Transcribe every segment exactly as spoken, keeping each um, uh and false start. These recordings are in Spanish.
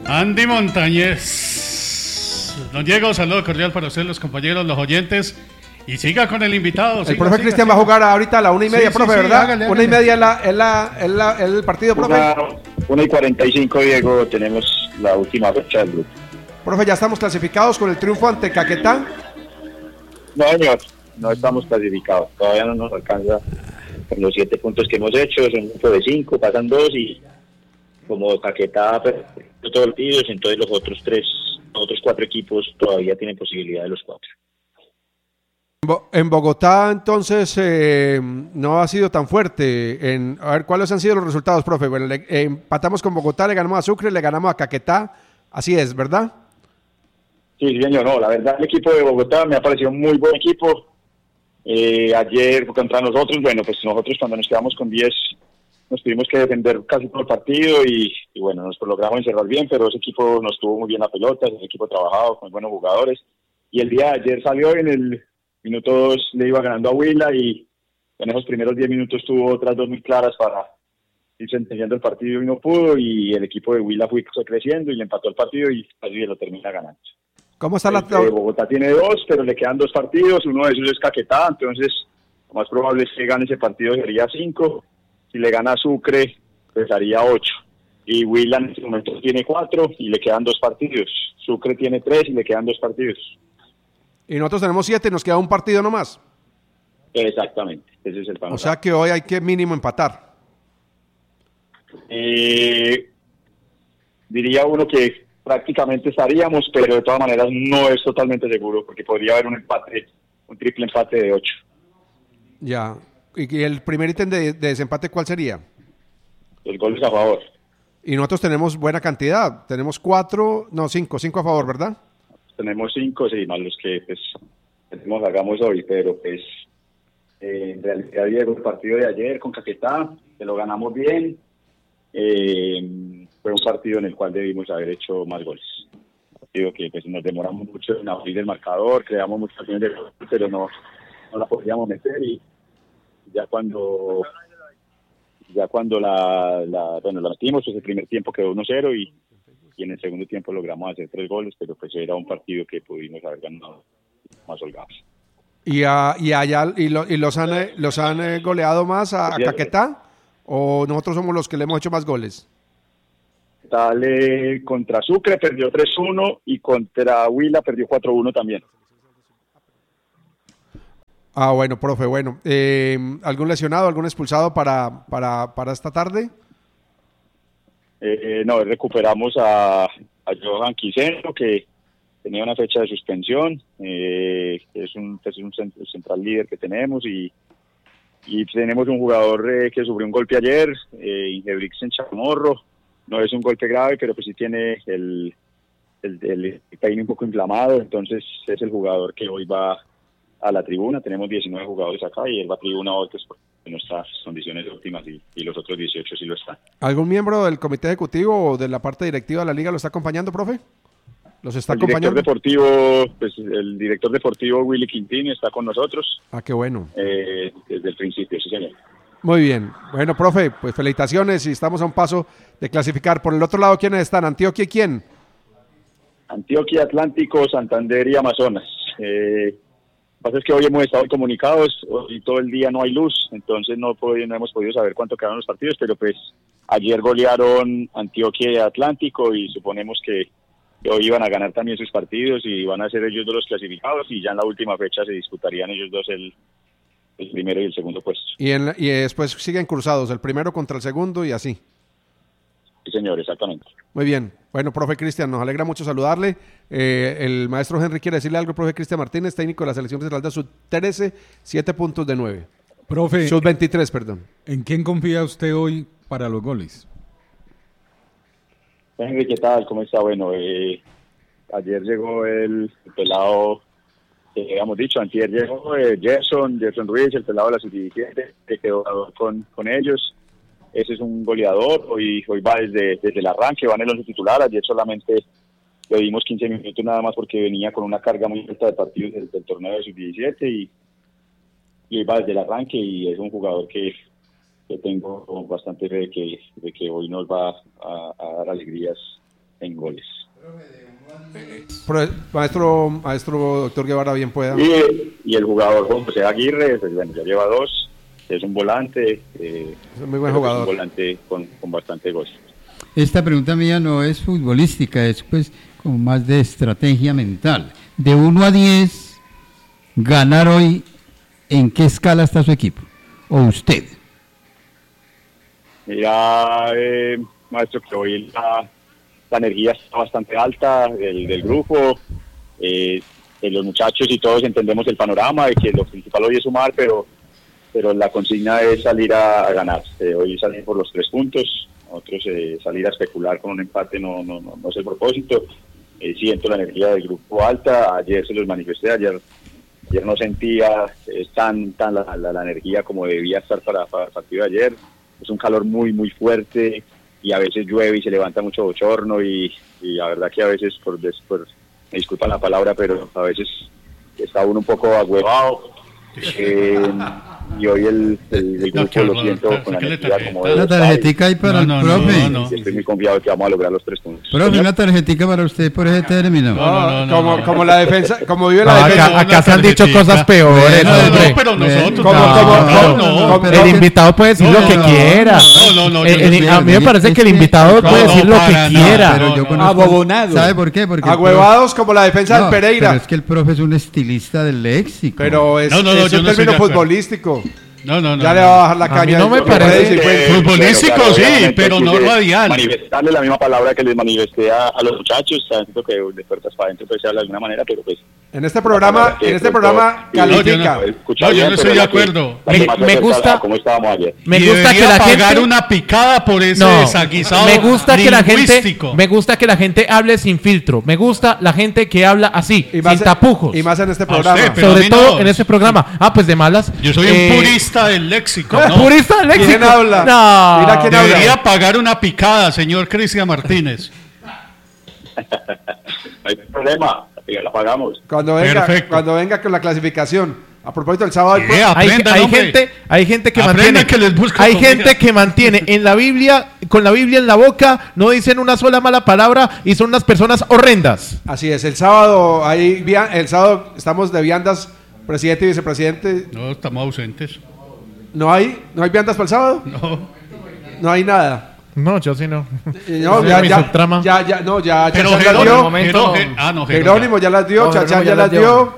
Andy Montañez. Don Diego, saludo cordial para ustedes, los compañeros, los oyentes. Y siga con el invitado. El siga, profe siga, Cristian siga. va a jugar ahorita a la una y media, Sí, profe, sí, sí, ¿verdad? hágale, Una y hágale. media es la, es la, es la, el partido, profe. Una, una y cuarenta y cinco, Diego, tenemos la última fecha del grupo. Profe, ya estamos clasificados con el triunfo ante Caquetá. No, señor, no estamos clasificados. Todavía no nos alcanza con los siete puntos que hemos hecho. Son un grupo de cinco, pasan dos y como Caquetá perdió todos los partidos, entonces los otros tres, los otros cuatro equipos todavía tienen posibilidad de los cuatro. En Bogotá, entonces, eh, no ha sido tan fuerte. En, a ver, ¿cuáles han sido los resultados, profe? Bueno, le, eh, empatamos con Bogotá, le ganamos a Sucre, le ganamos a Caquetá. Así es, ¿verdad? Sí, señor, no, la verdad el equipo de Bogotá me ha parecido un muy buen equipo. Eh, ayer contra nosotros, bueno, pues nosotros cuando nos quedamos con diez nos tuvimos que defender casi todo el partido y, y bueno, nos logramos encerrar bien, pero ese equipo nos tuvo muy bien la pelota, ese equipo trabajado con buenos jugadores. Y el día de ayer salió en el minuto dos, le iba ganando a Huila y en esos primeros diez minutos tuvo otras dos muy claras para ir sentenciando el partido y no pudo, y el equipo de Huila fue creciendo y le empató el partido y así lo termina ganando. ¿Cómo está la El de Bogotá tiene dos, pero le quedan dos partidos, uno de esos es Caquetá, entonces lo más probable es que gane ese partido, sería cinco. Si le gana a Sucre, pues haría ocho. Y Huila en este momento tiene cuatro y le quedan dos partidos. Sucre tiene tres y le quedan dos partidos. Y nosotros tenemos siete y nos queda un partido nomás. Exactamente, ese es el panorama. O sea que hoy hay que mínimo empatar. Eh, diría uno que prácticamente estaríamos, pero de todas maneras no es totalmente seguro, porque podría haber un empate, un triple empate de ocho. Ya. ¿Y el primer ítem de, de desempate cuál sería? Los goles a favor. Y nosotros tenemos buena cantidad. Tenemos cuatro, no, cinco, cinco a favor, ¿verdad? Tenemos cinco, sí, más los que pues tenemos, hagamos hoy, pero pues eh, en realidad, Diego, el partido de ayer con Caquetá, que lo ganamos bien, eh, fue un partido en el cual debimos haber hecho más goles. Un partido que pues nos demoramos mucho en abrir el marcador, creamos muchas opciones de gol, pero no, no la podíamos meter, y ya cuando ya cuando la, la bueno la metimos, pues el primer tiempo quedó uno cero y, y en el segundo tiempo logramos hacer tres goles, pero pues era un partido que pudimos haber ganado más holgados. ¿Y, a, y allá y, lo, y los han, los han eh, goleado más a, a Caquetá? ¿O nosotros somos los que le hemos hecho más goles? Dale, contra Sucre perdió tres uno y contra Huila perdió cuatro uno también. Ah, bueno, profe, bueno. Eh, ¿Algún lesionado, algún expulsado para, para, para esta tarde? Eh, no, recuperamos a, a Johan Quiseno, que tenía una fecha de suspensión, eh, es un, es un central líder que tenemos, y, y tenemos un jugador eh, que sufrió un golpe ayer, eh, Ingebrigtsen Chamorro. No es un golpe grave, pero pues sí tiene el, el, el peine un poco inflamado, entonces es el jugador que hoy va a la tribuna. Tenemos diecinueve jugadores acá y él va a tribuna hoy pues porque no está en condiciones óptimas, y, y los otros dieciocho sí lo están. ¿Algún miembro del comité ejecutivo o de la parte directiva de la liga lo está acompañando, profe? ¿Los está el acompañando? Director deportivo, pues el director deportivo Willy Quintín está con nosotros. Ah, qué bueno. Eh, desde el principio, sí señor. Muy bien. Bueno, profe, pues felicitaciones y estamos a un paso de clasificar. Por el otro lado, ¿quiénes están? ¿Antioquia y quién? Antioquia, Atlántico, Santander y Amazonas. Eh, Lo que pasa es que hoy hemos estado comunicados y todo el día no hay luz, entonces no, pod- no hemos podido saber cuánto quedaron los partidos, pero pues ayer golearon Antioquia y Atlántico y suponemos que, que hoy iban a ganar también sus partidos y van a ser ellos dos los clasificados, y ya en la última fecha se disputarían ellos dos el, el primero y el segundo puesto. Y, en la- y después siguen cruzados, el primero contra el segundo y así. Sí señor, exactamente. Muy bien. Bueno, profe Cristian, nos alegra mucho saludarle. Eh, el maestro Henry quiere decirle algo, profe Cristian Martínez, técnico de la Selección Nacional de Sub trece, siete puntos de nueve. Profe, Sub veintitrés, perdón. ¿en quién confía usted hoy para los goles? Henry, ¿qué tal? ¿Cómo está? Bueno, eh, ayer llegó el, el pelado, que habíamos dicho, antier llegó eh, Gerson, Gerson Ruiz, el pelado de la sub diecisiete, que quedó con, con ellos. Ese es un goleador, hoy hoy va desde, desde el arranque, va en el once titular. Ayer solamente le dimos quince minutos nada más porque venía con una carga muy alta de partidos del, del torneo de sub diecisiete, y, y hoy va desde el arranque, y es un jugador que, que tengo bastante fe de que, de que hoy nos va a, a dar alegrías en goles. Pro- Maestro, maestro doctor Guevara, bien pueda. Y, y el jugador Juan José Aguirre, pues, bueno, ya lleva dos, es un volante, eh, Es un muy buen creo que jugador. es un volante con, con bastante goles. Esta pregunta mía no es futbolística, es pues como más de estrategia mental. De uno a diez, ganar hoy, ¿en qué escala está su equipo? ¿O usted? Mira, eh, maestro, que hoy la, la energía está bastante alta del, del grupo, eh, de los muchachos y todos entendemos el panorama de que lo principal hoy es sumar, pero pero la consigna es salir a, a ganar. Eh, hoy salir por los tres puntos, otros eh, salir a especular con un empate no no, no, no es el propósito. Eh, siento la energía del grupo alta, ayer se los manifesté, ayer ayer no sentía eh, tan tan la, la, la energía como debía estar para, para el partido de ayer. Es un calor muy muy fuerte y a veces llueve y se levanta mucho bochorno y, y la verdad que a veces, por, des- por me disculpan la palabra, pero a veces está uno un poco agüevado. Eh, y hoy el, el, el No, grupo qué lo horror, siento claro, con la sáquele energía tarjeta. como debe Una estar. tarjetica ahí para No, el no, profe. no, no. Y estoy muy confiado de que vamos a lograr los tres puntos. Profe, una tarjetica para usted por ese término. No, no, no, como, no. como la defensa, como vive No, la defensa. acá, acá se han dicho tarjetica. cosas peores, No, no, hombre. no, pero nosotros Como- no, como- no, como- no, como- pero- El invitado puede decir No, lo que no, quiera. no, no, no, El- yo el- no a mí me sé, parece es que el que- invitado no, puede no, decir lo para que nada, quiera. no, Pero yo no. conozco- Abobonado. ¿Sabe por qué? Porque el Agüevados como la defensa profe- del no, Pereira. Pero es que el profe es un estilista del léxico. Pero es, No, no, no, es yo un no estoy término de acuerdo. futbolístico. No, no, no. Ya no. le va a bajar la A caña. mí no me al- parece- al- Eh, Futbolístico, bueno, claro, sí, obviamente pero no quise radial. Manifestarle la misma palabra que les manifesté a, a los muchachos, tanto que de puertas para adentro pues se habla de alguna manera, pero pues... En este programa, en este programa No, yo no- califica. No, yo no estoy de acuerdo. Me- me gusta- ¿Cómo estábamos ayer? Me Y gusta que debería la pagar gente una picada por ese No, desaguisado me gusta que la gente lingüístico. me gusta que la gente hable sin filtro. Me gusta la gente que habla así, Y más, sin tapujos. y más en este A programa. usted, pero a Sobre mí todo no. en este programa. Ah, pues de malas. Yo soy Eh, un purista del léxico, ¿no? ¿Purista del léxico? ¿Quién habla? No. Mira quién habla. Debería pagar una picada, señor Cristian Martínez. No hay problema, ya la pagamos. Cuando venga, Perfecto. cuando venga con la clasificación. A propósito del sábado. Eh, Hay, aprendan, hay hombre. gente, hay gente que Aprendan mantiene, que les busco hay comida. gente que mantiene en la Biblia, con la Biblia en la boca, no dicen una sola mala palabra y son unas personas horrendas. Así es, el sábado, ahí, via- el sábado estamos de viandas, presidente y vicepresidente. No, estamos ausentes. ¿No hay, no hay viandas para el sábado? No. No hay nada. No, yo sí no. Eh, No, Esa ya, es mi ya, subtrama. ya, ya, no, ya, Pero Chachán las Jerónimo, dio. momento Jero- no. Je- ah, no, Jerónimo ya las dio, No, Chachán Jerónimo ya las dio.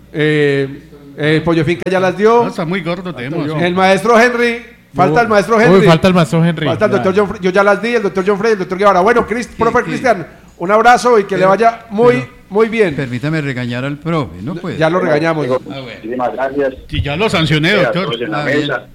Eh, eh, Pollo Finca ya las No, dio. está muy gordo, tenemos. El maestro Henry, falta el maestro Henry. Uy, falta el maestro Henry. Falta el doctor John Fre- yo ya las di, el doctor John Frey, el doctor Guevara. Bueno, Crist- profe que- Cristian, un abrazo y que le Pero- vaya muy, pero- muy bien. Permítame regañar al profe, ¿no puede? Ya lo regañamos. Muchísimas gracias. Y ya lo sancioné, A doctor. todos en la Ah, bien. mesa.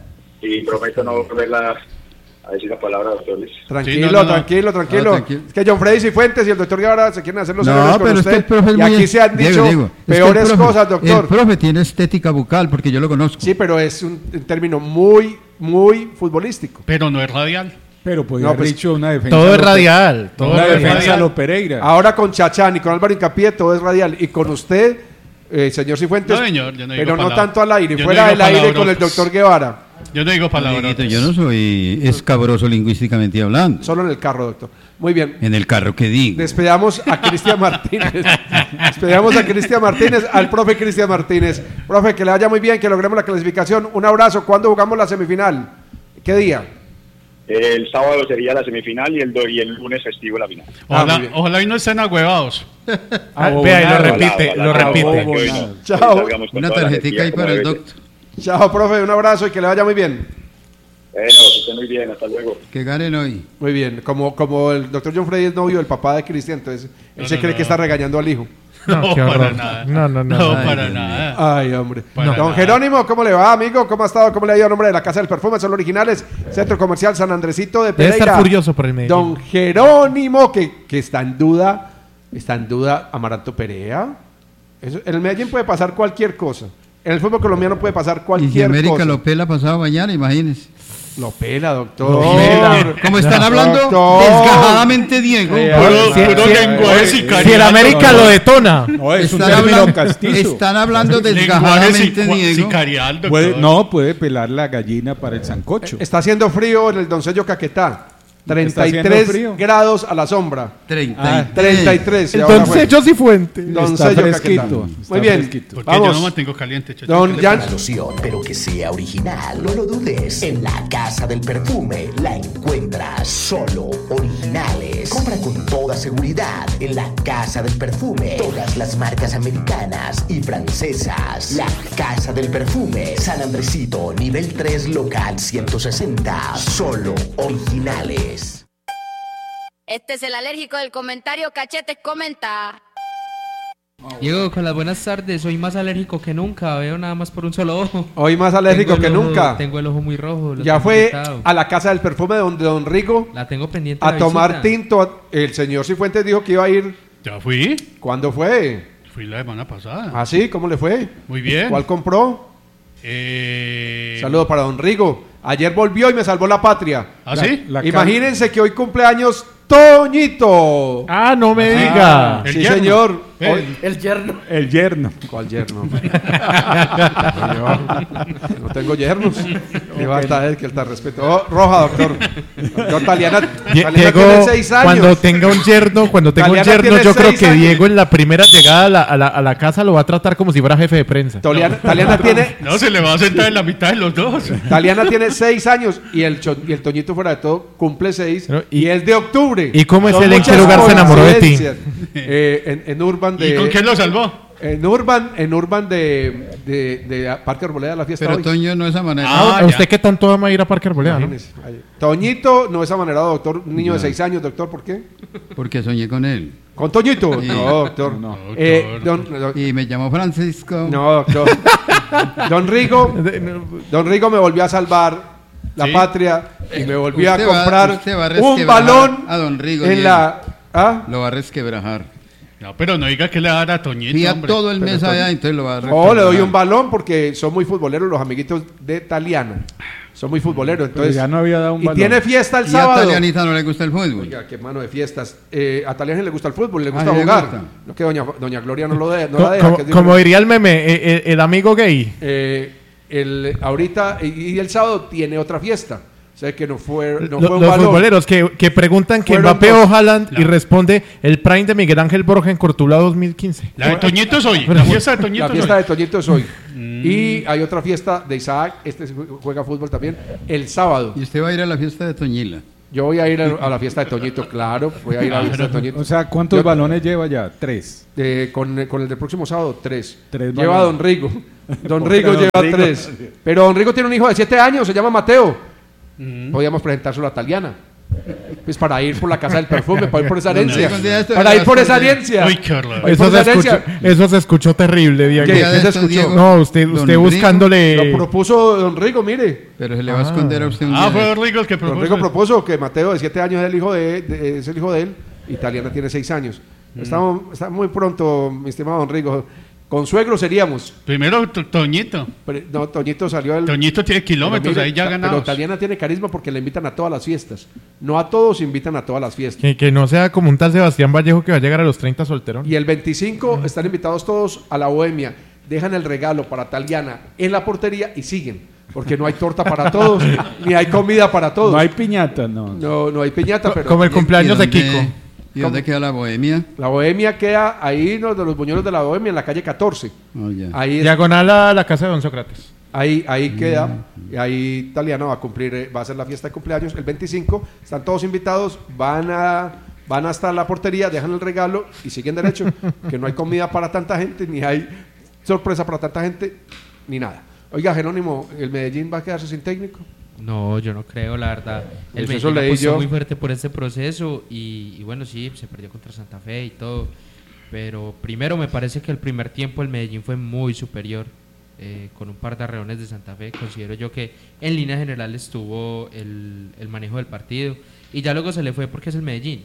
Y prometo no volverla a decir la palabra, doctor Luis. Tranquilo, Sí, no, no, no. tranquilo, tranquilo. No, tranquilo. Es que John Freddy Cifuentes y el doctor Guevara se quieren hacer los No, héroes con pero es usted. que el profe es y muy... aquí se han Diego, dicho Diego, es que el peores profe- cosas, doctor. El profe tiene estética bucal, porque yo lo conozco. Sí, pero es un, un término muy, muy futbolístico. Pero no es radial. Pero podía No, haber pues, dicho una defensa. Todo a es lo- radial. Todo Una es defensa radial. a lo Pereira. Ahora con Chachán y con Álvaro Incapié todo es radial. Y con usted, eh, señor Cifuentes, No, señor, yo no digo pero no palabra. tanto al aire. Yo no Fuera digo del aire con el palabrotas. doctor Guevara. Yo no digo palabras. Amiguito, yo no soy escabroso lingüísticamente hablando. Solo en el carro, doctor. Muy bien. En el carro que digo. Despedamos a Cristian Martínez. Despedamos a Cristian Martínez, al profe Cristian Martínez. Profe, que le vaya muy bien, que logremos la clasificación. Un abrazo. ¿Cuándo jugamos la semifinal? ¿Qué día? El sábado sería la semifinal y el, do- y el lunes festivo la final. Ah, Ojalá, muy bien. ojalá y no estén agüevados. Ah, vea, y lo Abobonado. repite, Ojalá, lo ojalá, repite. ojalá que hoy no- Chao. hoy salgamos con Una toda la tarjetica energía ahí como para el debe ser. doctor. Chao, profe. Un abrazo y que le vaya muy bien. Bueno, que estén muy bien, hasta luego. Que ganen hoy. Muy bien. Como, como el doctor John Freddy es novio del papá de Cristian, entonces él No, se no, cree no. que está regañando al hijo. No, No, qué para horror. nada. No, no, no. No, Ay, para Dios nada. Ay, hombre. Para Don nada. Jerónimo, ¿cómo le va, amigo? ¿Cómo ha estado? ¿Cómo le ha ido a nombre de la Casa del Perfume? Son originales. Centro Comercial San Andresito de Debe Pereira. estar furioso por el Medellín. Don Jerónimo, que, que está en duda. Está en duda Amaranto Perea. Eso- en el Medellín puede pasar cualquier cosa. En el fútbol colombiano puede pasar Y si cualquier América cosa. lo pela pasado mañana, imagínense. Lo pela, doctor. Lo pela. Como están hablando Doctor. desgajadamente, Diego. Eh, Puro, Sí, puro sí, lenguaje Si sicarial. el América lo detona. No, es un Están término hablando, castizo. están hablando Lenguaje desgajadamente, sicu- Diego. sicarial, doctor. Puede- no, puede pelar la gallina para el sancocho. Está haciendo frío en el Doncello Caquetá. treinta y haciendo tres frío. grados a la sombra. treinta y tres. treinta y tres. y El ahora Don fue. Sello Cifuentes. Don Está Sello fresquito, Caquetá. está Muy bien. fresquito. Porque yo Vamos. no mantengo caliente, chacho. Don ¿Qué le Jan. pasa? Loción, pero que sea original, no lo dudes. En la Casa del Perfume la encuentras solo originales. Compra con toda seguridad en la Casa del Perfume. Todas las marcas americanas y francesas. La Casa del Perfume, San Andresito, nivel tres, local ciento sesenta. Solo originales. Este es el alérgico del comentario Cachetes comenta. Diego, con las buenas tardes, soy más alérgico que nunca, veo nada más por un solo ojo. Hoy más alérgico Tengo que el ojo- nunca. Tengo el ojo muy rojo. lo Ya tengo fue irritado. a la casa del perfume de don, de don Rigo La tengo pendiente. a la tomar visita. tinto. El señor Cifuentes dijo que iba a ir. Ya fui. ¿Cuándo fue? Fui la semana pasada. ¿Ah, sí? ¿Cómo le fue? Muy bien. ¿Cuál compró? Eh... Saludo para don Rigo. Ayer volvió y me salvó la patria. ¿Ah, sí? La- Imagínense que hoy cumpleaños Toñito. Ah, no me Ah, diga. el Sí, yerno. señor. Eh, Hoy- El yerno. El yerno. ¿Cuál yerno? No tengo yernos. Me falta él que él te respeto. Oh, roja, doctor. Doctor Taliana, Die- Taliana Diego, tiene seis años. cuando tenga un yerno, cuando tenga un Taliana yerno, tiene yo creo seis que años. Diego en la primera llegada a la, a la- a la casa lo va a tratar como si fuera jefe de prensa. Taliana, Taliana tiene, No, se le va a sentar en la mitad de los dos. Taliana tiene seis años y el, cho- y el Toñito fuera de todo cumple seis Pero, y, y- es de octubre. ¿Y cómo es Son él? ¿En qué muchas lugar se enamoró de ti? coincidencias. Eh, en, en Urban de... ¿Y con quién lo salvó? En Urban, en Urban de, de, de Parque Arboleda la fiesta Pero hoy. Toño no es a manera. Ah, ¿A ya. usted qué tanto ama ir a Parque Arboleda, no? Imagínese, ahí. Toñito no es amanerado, doctor. Un niño de Ya. seis años, doctor, ¿por qué? Porque soñé con él. ¿Con Toñito? Sí. No, doctor. No, Eh, don, don- Y me llamó Francisco. no, doctor. Don Rigo, Don Rigo me volvió a salvar la Sí. patria y me volvió a Usted va- comprar usted va a un resquebrajar balón a don Rigo, en Diego. la... ¿Ah? Lo va a resquebrajar. No, pero no diga que le va a dar a Toñito, Fui a hombre. todo el Pero mes Toño- allá, entonces lo va a No, le doy resquebrajar. un balón porque son muy futboleros los amiguitos de Taliana. Son muy futboleros, entonces... ya no había dado un y balón. tiene fiesta el Y a sábado. Talianita no le gusta el fútbol. Oiga, qué mano de fiestas. Eh, a Taliana le gusta el fútbol, le gusta Ah, ¿le jugar. gusta? No que doña, doña Gloria no lo de, no Co- la deja. como, que es como diferente. diría el meme, eh, eh, el amigo gay. Eh, el, ahorita y, y el sábado tiene otra fiesta. O sea que no fue, no Lo- fue un los balón. futboleros que, que preguntan que Fueron Mbappé dos. o Haaland y Claro. responde el prime de Miguel Ángel Borja en Cortula dos mil quince. La de Toñito es hoy. La fiesta de Toñito La es fiesta hoy. de Toñito es hoy. Y hay otra fiesta de Isaac, este juega fútbol también, el sábado. Y usted va a ir a la fiesta de Toñila. Yo voy a ir a, a la fiesta de Toñito, claro. Voy a ir a la fiesta de Toñito. O sea, ¿cuántos Yo- balones lleva ya? Tres. Eh, con, con el del próximo sábado, tres. Tres lleva balones. Don Rigo. Don Pobre Rigo Don lleva Rigo. tres. Pero Don Rigo tiene un hijo de siete años, se llama Mateo. Mm. Podíamos presentárselo a Taliana. Pues para ir por la casa del perfume, para ir por esa Don herencia. Rigo, un día de estos Para le ir vas por a esa contar. herencia. Uy, qué horror. Ay, Eso por se, esa escuchó, herencia. eso se escuchó terrible, Diego. ¿Qué? Un día de ¿Qué se estos, escuchó? Diego, No, usted, Don usted Rigo, buscándole... Lo propuso Don Rigo, mire. Pero se le va a esconder a usted un Ah, día. fue de- Don Rigo el que Don propuso. Rigo propuso que Mateo de siete años es el hijo de, de- es el hijo de él y Taliana tiene seis años. Estamos, está muy pronto, mi estimado Don Rigo. Con suegro seríamos. Primero To- Toñito. Pero, no, Toñito salió el... Toñito tiene kilómetros, Pero mire, ahí ya ta- ganados. Pero Taliana tiene carisma porque le invitan a todas las fiestas. No a todos invitan a todas las fiestas. Que, que no sea como un tal Sebastián Vallejo que va a llegar a los treinta solterón. Y el veinticinco están invitados todos a la Bohemia. Dejan el regalo para Taliana en la portería y siguen. Porque no hay torta para todos, ni hay comida para todos. No hay piñata, no. no, no hay piñata, Co- pero... como el ¿Y- cumpleaños y de dónde- Kiko. ¿Y dónde queda la bohemia? La Bohemia queda ahí, ¿no? De los buñuelos de la Bohemia, en la calle catorce. Oh, ya. Ahí, es- Diagonal a la casa de Don Sócrates. ahí, ahí queda. Y ahí Taliana va a cumplir, eh, va a hacer la fiesta de cumpleaños el veinticinco. Están todos invitados, van a, van hasta la portería, dejan el regalo y siguen derecho. Que no hay comida para tanta gente, ni hay sorpresa para tanta gente, ni nada. Oiga, Jerónimo, ¿el Medellín va a quedarse sin técnico? No, yo no creo, la verdad. El Pues eso Medellín leí apostó yo. muy fuerte por este proceso y, y bueno, sí, se perdió contra Santa Fe y todo. Pero primero me parece que el primer tiempo el Medellín fue muy superior. eh, con un par de arreones de Santa Fe. Considero yo que en línea general estuvo el, el manejo del partido. Y ya luego se le fue porque es el Medellín.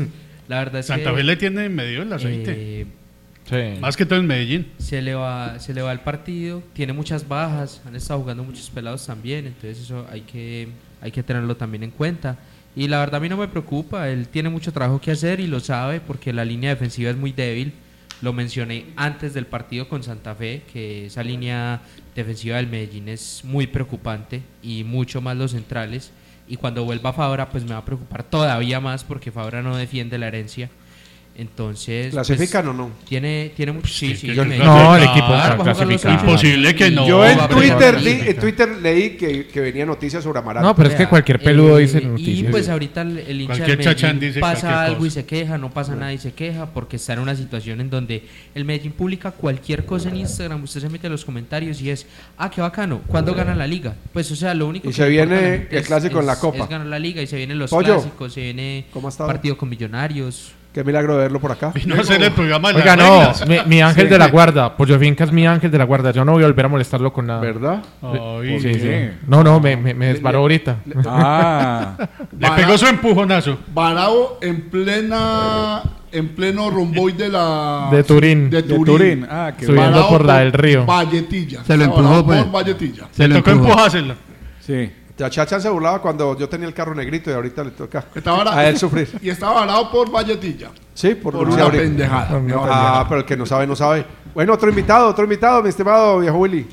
La verdad es Santa que... Fe le tiene medio el aceite. eh, Sí. Más que todo en Medellín. se le va se le va el partido, tiene muchas bajas, han estado jugando muchos pelados también, entonces eso hay que hay que tenerlo también en cuenta. Y la verdad a mí no me preocupa, él tiene mucho trabajo que hacer y lo sabe porque la línea defensiva es muy débil. Lo mencioné antes del partido con Santa Fe, que esa línea defensiva del Medellín es muy preocupante y mucho más los centrales. y cuando vuelva Fabra pues me va a preocupar todavía más porque Fabra no defiende la herencia. Entonces, ¿clasifican pues, o no? Tiene, tiene mucho. Sí, sí, Yo- me- yo- No, el claro, equipo está va a jugar los clasificado. últimos. Imposible que no. Yo en va a Twitter, preparar di- la en Twitter leí que, que venía noticias sobre Amaral. No, pero es que Vea, cualquier peludo dice eh, noticias. Y pues ahorita el, el hincha Cualquier del chachán Medellín dice pasa cualquier algo y cosa. se queja, no pasa nada y se queja porque está en una situación en donde el Medellín publica cualquier cosa en Instagram, usted se mete en los comentarios y es, ah, qué bacano, ¿cuándo ganan la liga? Pues o sea, lo único Y que se le viene importa a la gente el clásico en la Copa. Es ganar la liga y se vienen los Pollo, clásicos, se viene ¿cómo ha estado? partido con Millonarios. Qué milagro verlo por acá. Y no hacer el programa de Oiga, las no, reglas. mi, mi ángel Sí. de la guarda. Pollo Finca es mi ángel de la guarda. Yo no voy a volver a molestarlo con nada. ¿Verdad? Ay, Sí, sí. qué? No, no, me, me, me desbaró ahorita. Ah, le pegó su empujonazo. Varado en plena en pleno romboy de la De Turín. de de Turín. Turín. Ah, qué Subiendo Varado por la del río. Valletilla. Se lo Estaba empujó, varado pues. por Valletilla. Se lo Tocó empujó. empujárselo. sí. La Chacha se burlaba cuando yo tenía el carro negrito y ahorita le toca Estaba varado- a él sufrir. Y estaba varado por Valletilla. Sí, por, Por no una abrir. pendejada. No, Ah, pero el que no sabe, no sabe. Bueno, otro invitado, otro invitado, mi estimado viejo Willy.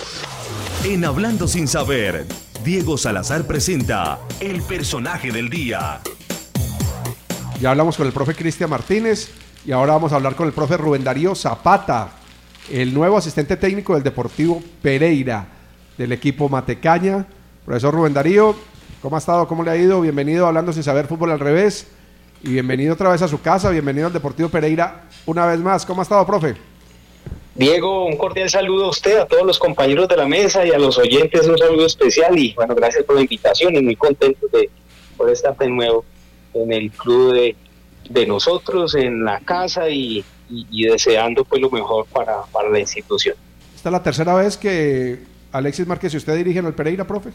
En Hablando Sin Saber, Diego Salazar presenta el personaje del día. Ya hablamos con el profe Cristian Martínez y ahora vamos a hablar con el profe Rubén Darío Zapata, el nuevo asistente técnico del Deportivo Pereira, del equipo Matecaña. Profesor Rubén Darío, ¿cómo ha estado? ¿Cómo le ha ido? Bienvenido a Hablando Sin Saber Fútbol al Revés y bienvenido otra vez a su casa, bienvenido al Deportivo Pereira una vez más. ¿Cómo ha estado, profe? Diego, un cordial saludo a usted, a todos los compañeros de la mesa y a los oyentes un saludo especial y bueno, gracias por la invitación y muy contento de por estar de nuevo en el club de, de nosotros, en la casa y, y, y deseando pues lo mejor para, para la institución. Esta es la tercera vez que Alexis Márquez y usted dirigen al Pereira, profe.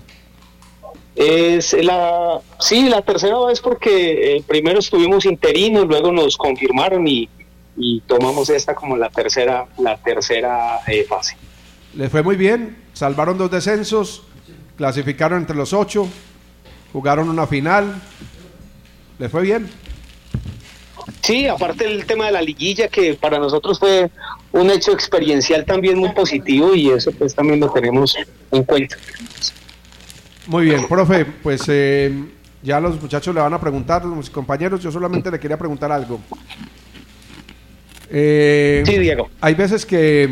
Es la, sí, la tercera vez porque eh, primero estuvimos interinos, luego nos confirmaron y, y tomamos esta como la tercera, la tercera eh, fase. Les fue muy bien, salvaron dos descensos, clasificaron entre los ocho, jugaron una final, les fue bien. Sí, aparte del tema de la liguilla, que para nosotros fue un hecho experiencial también muy positivo y eso pues también lo tenemos en cuenta. Muy bien, profe, pues eh, ya los muchachos le van a preguntar, mis compañeros, yo solamente le quería preguntar algo. Eh, sí, Diego. Hay veces que,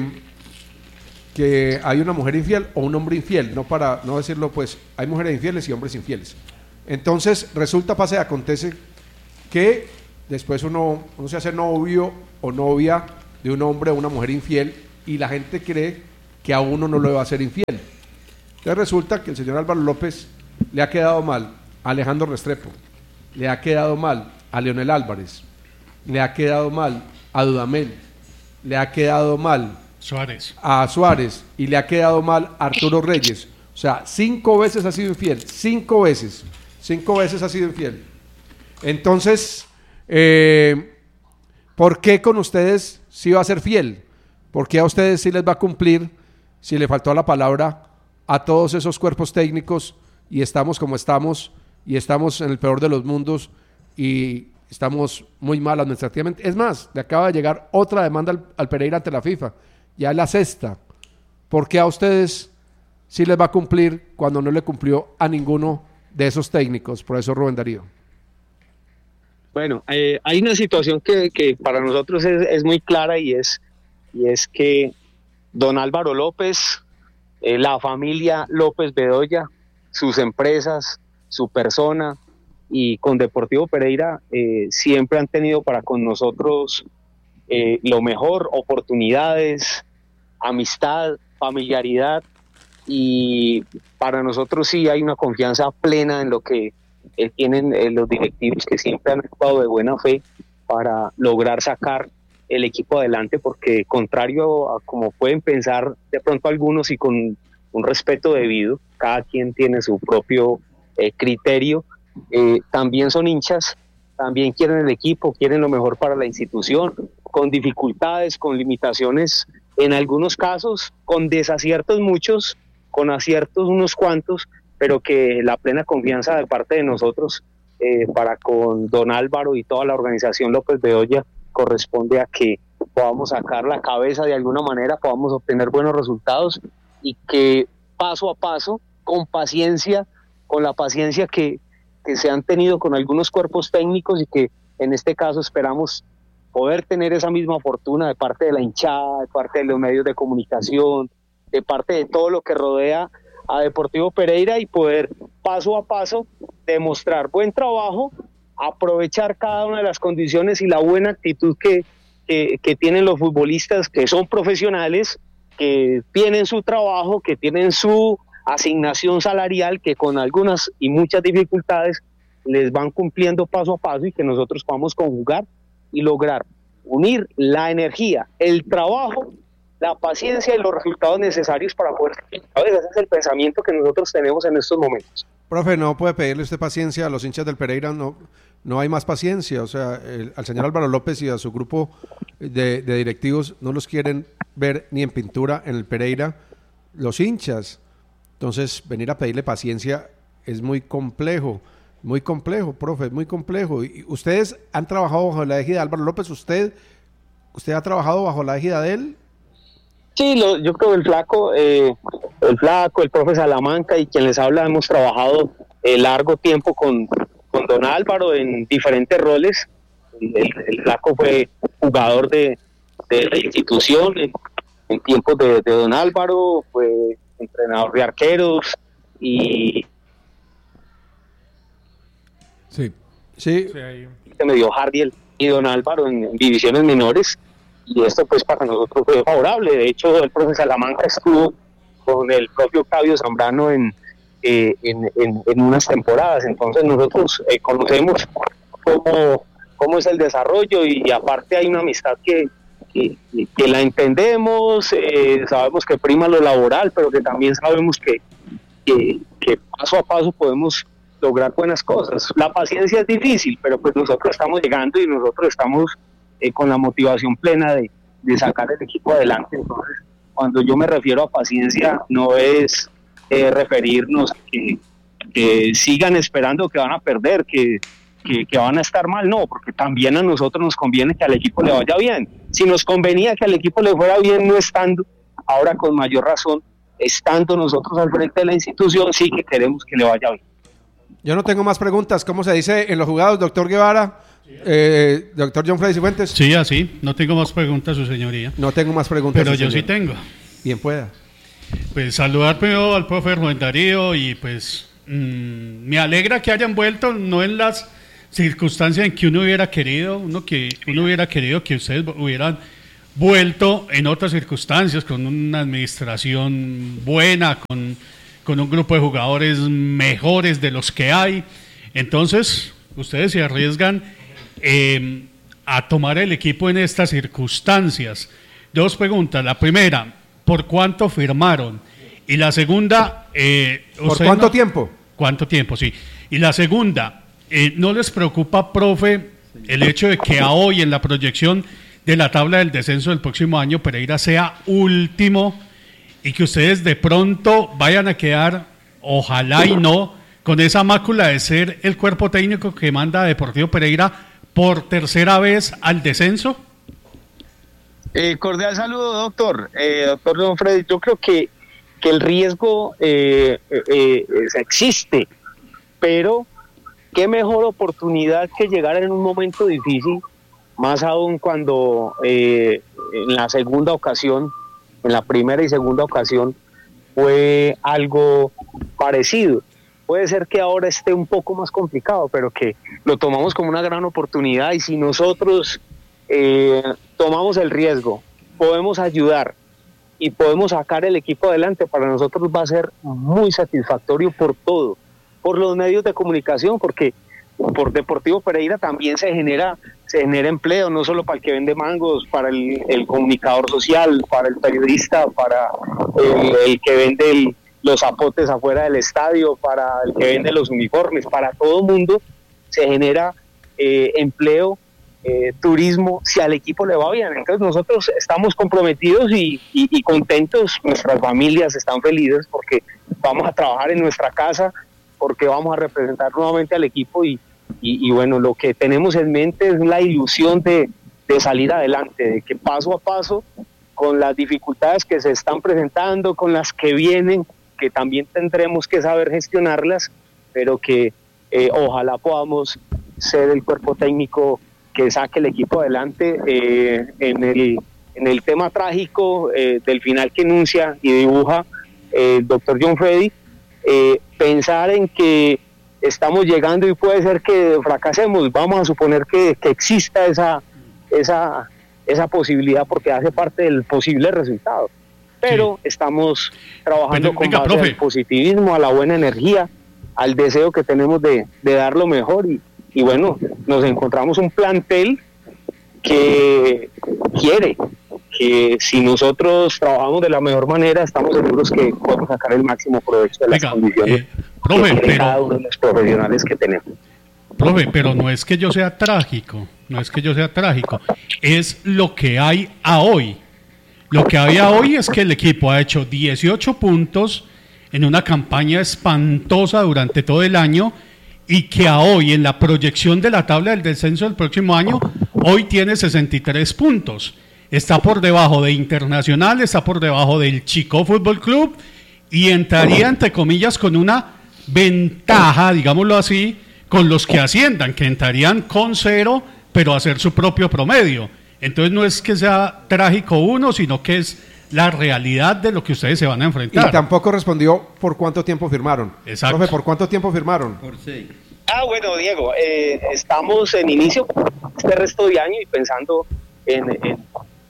que hay una mujer infiel o un hombre infiel, no para no decirlo, pues hay mujeres infieles y hombres infieles. Entonces, resulta, pasa y acontece que después uno, uno se hace novio o novia de un hombre o una mujer infiel y la gente cree que a uno no lo va a hacer infiel. Entonces resulta que el señor Álvaro López le ha quedado mal a Alejandro Restrepo, le ha quedado mal a Leonel Álvarez, le ha quedado mal a Dudamel, le ha quedado mal Suárez. a Suárez y le ha quedado mal a Arturo Reyes. O sea, cinco veces ha sido infiel, cinco veces, cinco veces ha sido infiel. Entonces, eh, ¿por qué con ustedes sí va a ser fiel? ¿Por qué a ustedes sí les va a cumplir si le faltó la palabra a todos esos cuerpos técnicos y estamos como estamos y estamos en el peor de los mundos y estamos muy mal administrativamente? Es más, le acaba de llegar otra demanda al, al Pereira ante la FIFA, ya es la sexta. ¿Por qué a ustedes sí les va a cumplir cuando no le cumplió a ninguno de esos técnicos, profesor Rubén Darío? Bueno, eh, hay una situación que, que para nosotros es, es muy clara y es, y es que don Álvaro López, eh, la familia López Bedoya, sus empresas, su persona y con Deportivo Pereira eh, siempre han tenido para con nosotros eh, lo mejor, oportunidades, amistad, familiaridad y para nosotros sí hay una confianza plena en lo que eh, tienen eh, los directivos que siempre han actuado de buena fe para lograr sacar el equipo adelante, porque contrario a como pueden pensar de pronto algunos y con un respeto debido, cada quien tiene su propio eh, criterio, eh, también son hinchas, también quieren el equipo, quieren lo mejor para la institución, con dificultades, con limitaciones en algunos casos, con desaciertos muchos, con aciertos unos cuantos, pero que la plena confianza de parte de nosotros eh, para con don Álvaro y toda la organización López Bedoya corresponde a que podamos sacar la cabeza de alguna manera, podamos obtener buenos resultados y que paso a paso, con paciencia con la paciencia que, que se han tenido con algunos cuerpos técnicos y que en este caso esperamos poder tener esa misma fortuna de parte de la hinchada, de parte de los medios de comunicación, de parte de todo lo que rodea a Deportivo Pereira y poder paso a paso demostrar buen trabajo, aprovechar cada una de las condiciones y la buena actitud que, que, que tienen los futbolistas que son profesionales, que tienen su trabajo, que tienen su asignación salarial, que con algunas y muchas dificultades les van cumpliendo paso a paso y que nosotros podamos conjugar y lograr unir la energía, el trabajo, la paciencia y los resultados necesarios para poder... Ese es el pensamiento que nosotros tenemos en estos momentos. Profe, no puede pedirle usted paciencia a los hinchas del Pereira, no, no hay más paciencia, o sea, el, al señor Álvaro López y a su grupo de, de directivos no los quieren ver ni en pintura en el Pereira los hinchas, entonces venir a pedirle paciencia es muy complejo, muy complejo, profe, muy complejo. Y ustedes han trabajado bajo la égida de Álvaro López, usted, usted ha trabajado bajo la égida de él. Sí, lo, yo creo que el flaco, eh, el flaco, el profe Salamanca y quien les habla hemos trabajado eh, largo tiempo con, con don Álvaro en diferentes roles. El, el flaco fue jugador de, de la institución en, en tiempos de, de don Álvaro, fue entrenador de arqueros y sí, sí, se me dio Jardiel y don Álvaro en, en divisiones menores. Y esto pues para nosotros fue favorable. De hecho, el profe Salamanca estuvo con el propio Octavio Zambrano en, eh, en, en, en unas temporadas. Entonces nosotros eh, conocemos cómo, cómo es el desarrollo y, y aparte hay una amistad que, que, que la entendemos, eh, sabemos que prima lo laboral, pero que también sabemos que, que, que paso a paso podemos lograr buenas cosas. La paciencia es difícil, pero pues nosotros estamos llegando y nosotros estamos... Eh, con la motivación plena de, de sacar el equipo adelante. Entonces, cuando yo me refiero a paciencia, no es eh, referirnos a que, que sigan esperando que van a perder, que, que, que van a estar mal, no, porque también a nosotros nos conviene que al equipo le vaya bien. Si nos convenía que al equipo le fuera bien no estando, ahora con mayor razón, estando nosotros al frente de la institución, sí que queremos que le vaya bien. Yo no tengo más preguntas. ¿Cómo se dice en los jugados, doctor Guevara? Eh, doctor John Freddy Cifuentes. Sí, así, no tengo más preguntas, su señoría. No tengo más preguntas. Pero yo señor. sí tengo. Bien pueda. Pues saludar primero al profe Rubén Darío y pues mmm, me alegra que hayan vuelto, no en las circunstancias en que uno hubiera querido, uno que uno hubiera querido que ustedes hubieran vuelto en otras circunstancias, con una administración buena, con, con un grupo de jugadores mejores de los que hay. Entonces, ustedes se arriesgan Eh, a tomar el equipo en estas circunstancias. Dos preguntas. La primera, ¿por cuánto firmaron? Y la segunda, eh, ¿por cuánto no, tiempo? ¿Cuánto tiempo? Sí. Y la segunda, eh, ¿no les preocupa, profe, el hecho de que a hoy en la proyección de la tabla del descenso del próximo año Pereira sea último y que ustedes de pronto vayan a quedar, ojalá y no, con esa mácula de ser el cuerpo técnico que manda a Deportivo Pereira por tercera vez al descenso? Eh, cordial saludo, doctor. Eh, doctor Don Freddy, yo creo que, que el riesgo eh, eh, eh, existe, pero qué mejor oportunidad que llegar en un momento difícil, más aún cuando eh, en la segunda ocasión, en la primera y segunda ocasión, fue algo parecido. Puede ser que ahora esté un poco más complicado, pero que lo tomamos como una gran oportunidad y si nosotros eh, tomamos el riesgo, podemos ayudar y podemos sacar el equipo adelante, para nosotros va a ser muy satisfactorio por todo, por los medios de comunicación, porque por Deportivo Pereira también se genera se genera empleo, no solo para el que vende mangos, para el, el comunicador social, para el periodista, para el, el que vende el los zapotes afuera del estadio, para el que vende los uniformes, para todo mundo se genera eh, empleo, eh, turismo, si al equipo le va bien. Entonces nosotros estamos comprometidos y, y, y contentos, nuestras familias están felices porque vamos a trabajar en nuestra casa, porque vamos a representar nuevamente al equipo y, y, y bueno, lo que tenemos en mente es la ilusión de, de salir adelante, de que paso a paso, con las dificultades que se están presentando, con las que vienen, que también tendremos que saber gestionarlas, pero que eh, ojalá podamos ser el cuerpo técnico que saque el equipo adelante. eh, en, el, en el tema trágico eh, del final que enuncia y dibuja eh, el doctor John Freddy, eh, pensar en que estamos llegando y puede ser que fracasemos, vamos a suponer que, que exista esa, esa, esa posibilidad porque hace parte del posible resultado, pero sí. estamos trabajando Pero, con venga, base profe. al positivismo, a la buena energía, al deseo que tenemos de, de dar lo mejor y, y bueno, nos encontramos un plantel que quiere, que si nosotros trabajamos de la mejor manera, estamos seguros que podemos sacar el máximo provecho de las Venga, condiciones eh, profe, que tiene pero- cada uno de los profesionales que tenemos. Profe, pero no es que yo sea trágico, no es que yo sea trágico, es lo que hay a hoy. Lo que hay a hoy es que el equipo ha hecho dieciocho puntos en una campaña espantosa durante todo el año y que a hoy, en la proyección de la tabla del descenso del próximo año, hoy tiene sesenta y tres puntos. Está por debajo de Internacional, está por debajo del Chico Fútbol Club y entraría, entre comillas, con una ventaja, digámoslo así, con los que asciendan, que entrarían con cero, pero a hacer su propio promedio. Entonces no es que sea trágico uno, sino que es la realidad de lo que ustedes se van a Y enfrentar. tampoco respondió por cuánto tiempo firmaron. Exacto. Profe, ¿por cuánto tiempo firmaron? Por seis. Ah, bueno, Diego, eh, estamos en inicio este resto de año y pensando en, en,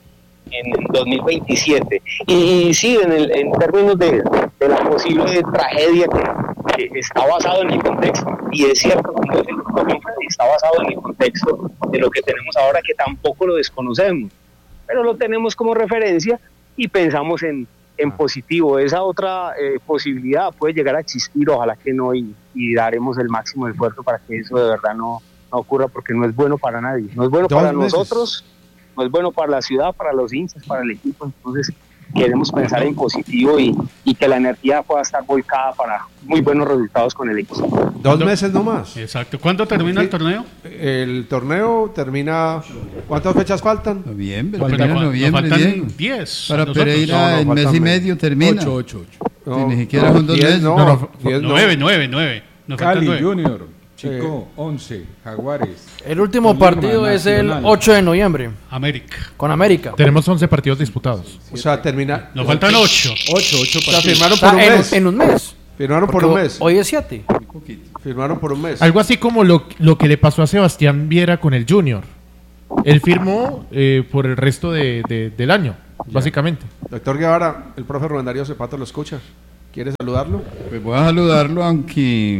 en el dos mil veintisiete. Y, sí, en, el, en términos de, de la posible tragedia que, que está basado en el contexto, y es cierto, como dice el doctor Freddy, está basado en el contexto de lo que tenemos ahora, que tampoco lo desconocemos, pero lo tenemos como referencia y pensamos en, en positivo. Esa otra eh, posibilidad puede llegar a existir, ojalá que no, y, y daremos el máximo esfuerzo para que eso de verdad no, no ocurra, porque no es bueno para nadie, no es bueno Dos para meses. nosotros, no es bueno para la ciudad, para los hinchas, para el equipo. Entonces queremos pensar en positivo y, y que la energía pueda estar volcada para muy buenos resultados con el equipo. Dos ¿Cuándo? meses nomás. Exacto. ¿Cuándo termina el torneo? El torneo termina... ¿Cuántas fechas faltan? Noviembre, Falta- termina en nos noviembre, faltan Diego. diez. Para nosotros. Pereira No, no, en mes faltan y menos. medio termina. ocho, ocho, ocho. Si ni siquiera son dos diez, meses. No, No, no, diez, no. Nueve, nueve, nueve. Nos faltan Cali nueve. Junior, Chico, once, Jaguares. El último Tolima, partido es el Nacional. ocho de noviembre América. con América. Tenemos once partidos disputados. O sea, termina... Nos faltan ocho. ocho, ocho O sea, partidos. firmaron O sea, por un en, mes. en un mes. Firmaron por Porque un mes. Hoy es siete. Firmaron por un mes. Algo así como lo, lo que le pasó a Sebastián Viera con el Junior. Él firmó eh, por el resto de, de- del año, básicamente. Doctor Guevara, el profe Rubén Darío Cepato lo escucha. ¿Quiere saludarlo? Pues voy a saludarlo, aunque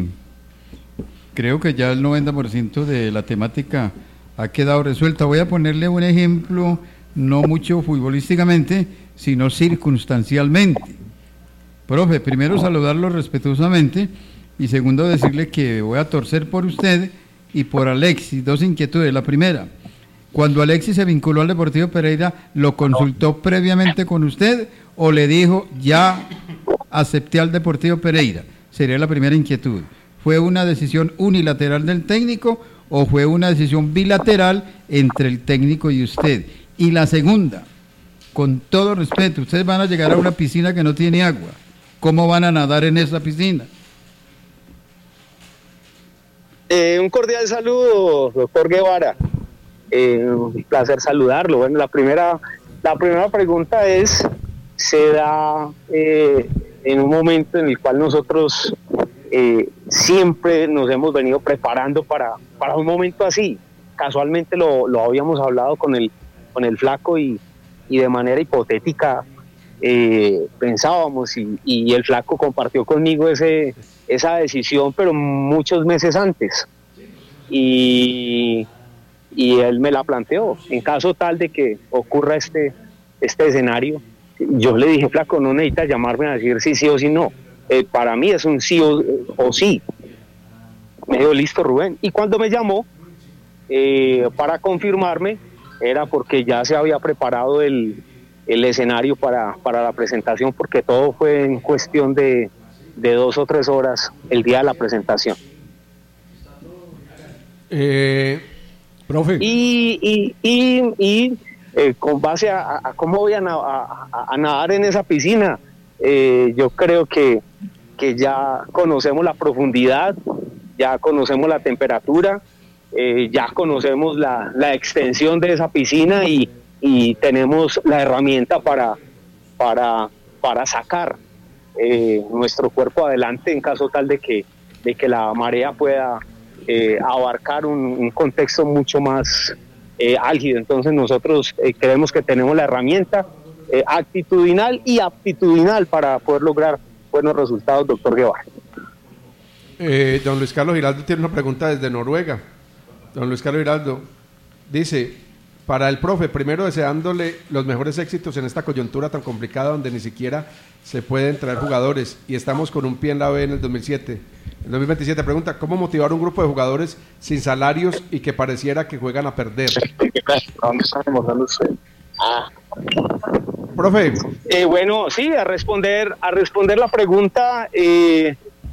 creo que ya el noventa por ciento de la temática ha quedado resuelta. Voy a ponerle un ejemplo, no mucho futbolísticamente, sino circunstancialmente. Profe, primero saludarlo respetuosamente y segundo decirle que voy a torcer por usted y por Alexis. Dos inquietudes. La primera, cuando Alexis se vinculó al Deportivo Pereira, ¿lo consultó previamente con usted o le dijo ya acepté al Deportivo Pereira? Sería la primera inquietud. ¿Fue una decisión unilateral del técnico o fue una decisión bilateral entre el técnico y usted? Y la segunda, con todo respeto, ustedes van a llegar a una piscina que no tiene agua. ¿Cómo van a nadar en esa piscina? Eh, un cordial saludo, doctor Guevara. Eh, un placer saludarlo. Bueno, la primera, la primera pregunta es, se da eh, en un momento en el cual nosotros eh, siempre nos hemos venido preparando para, para un momento así. Casualmente lo, lo habíamos hablado con el, con el flaco y, y de manera hipotética eh, pensábamos y, y el flaco compartió conmigo ese, esa decisión, pero muchos meses antes. Y, y él me la planteó. En caso tal de que ocurra este, este escenario, yo le dije, flaco, no necesitas llamarme a decir sí, sí o sí no. Eh, para mí es un sí o, o sí. Me dijo, listo, Rubén. Y cuando me llamó eh, para confirmarme, era porque ya se había preparado el, el escenario para, para la presentación, porque todo fue en cuestión de, de dos o tres horas el día de la presentación. Eh, Profe. Y, y, y, y eh, con base a, a cómo voy a, na- a- a- a nadar en esa piscina, eh, yo creo que, que ya conocemos la profundidad ya conocemos la temperatura, eh, ya conocemos la, la extensión de esa piscina y, y tenemos la herramienta para, para, para sacar eh, nuestro cuerpo adelante en caso tal de que, de que la marea pueda eh, abarcar un, un contexto mucho más eh, álgido. Entonces nosotros eh, creemos que tenemos la herramienta eh, actitudinal y aptitudinal para poder lograr buenos resultados, doctor Guevara. Eh, don Luis Carlos Giraldo tiene una pregunta desde Noruega. Don Luis Carlos Giraldo dice, para el profe, primero deseándole los mejores éxitos en esta coyuntura tan complicada donde ni siquiera se pueden traer jugadores y estamos con un pie en la B en el dos mil siete. En el dos mil veintisiete pregunta, ¿cómo motivar un grupo de jugadores sin salarios y que pareciera que juegan a perder? Ah. Profe. Eh, bueno, sí, a responder, a responder la pregunta, eh,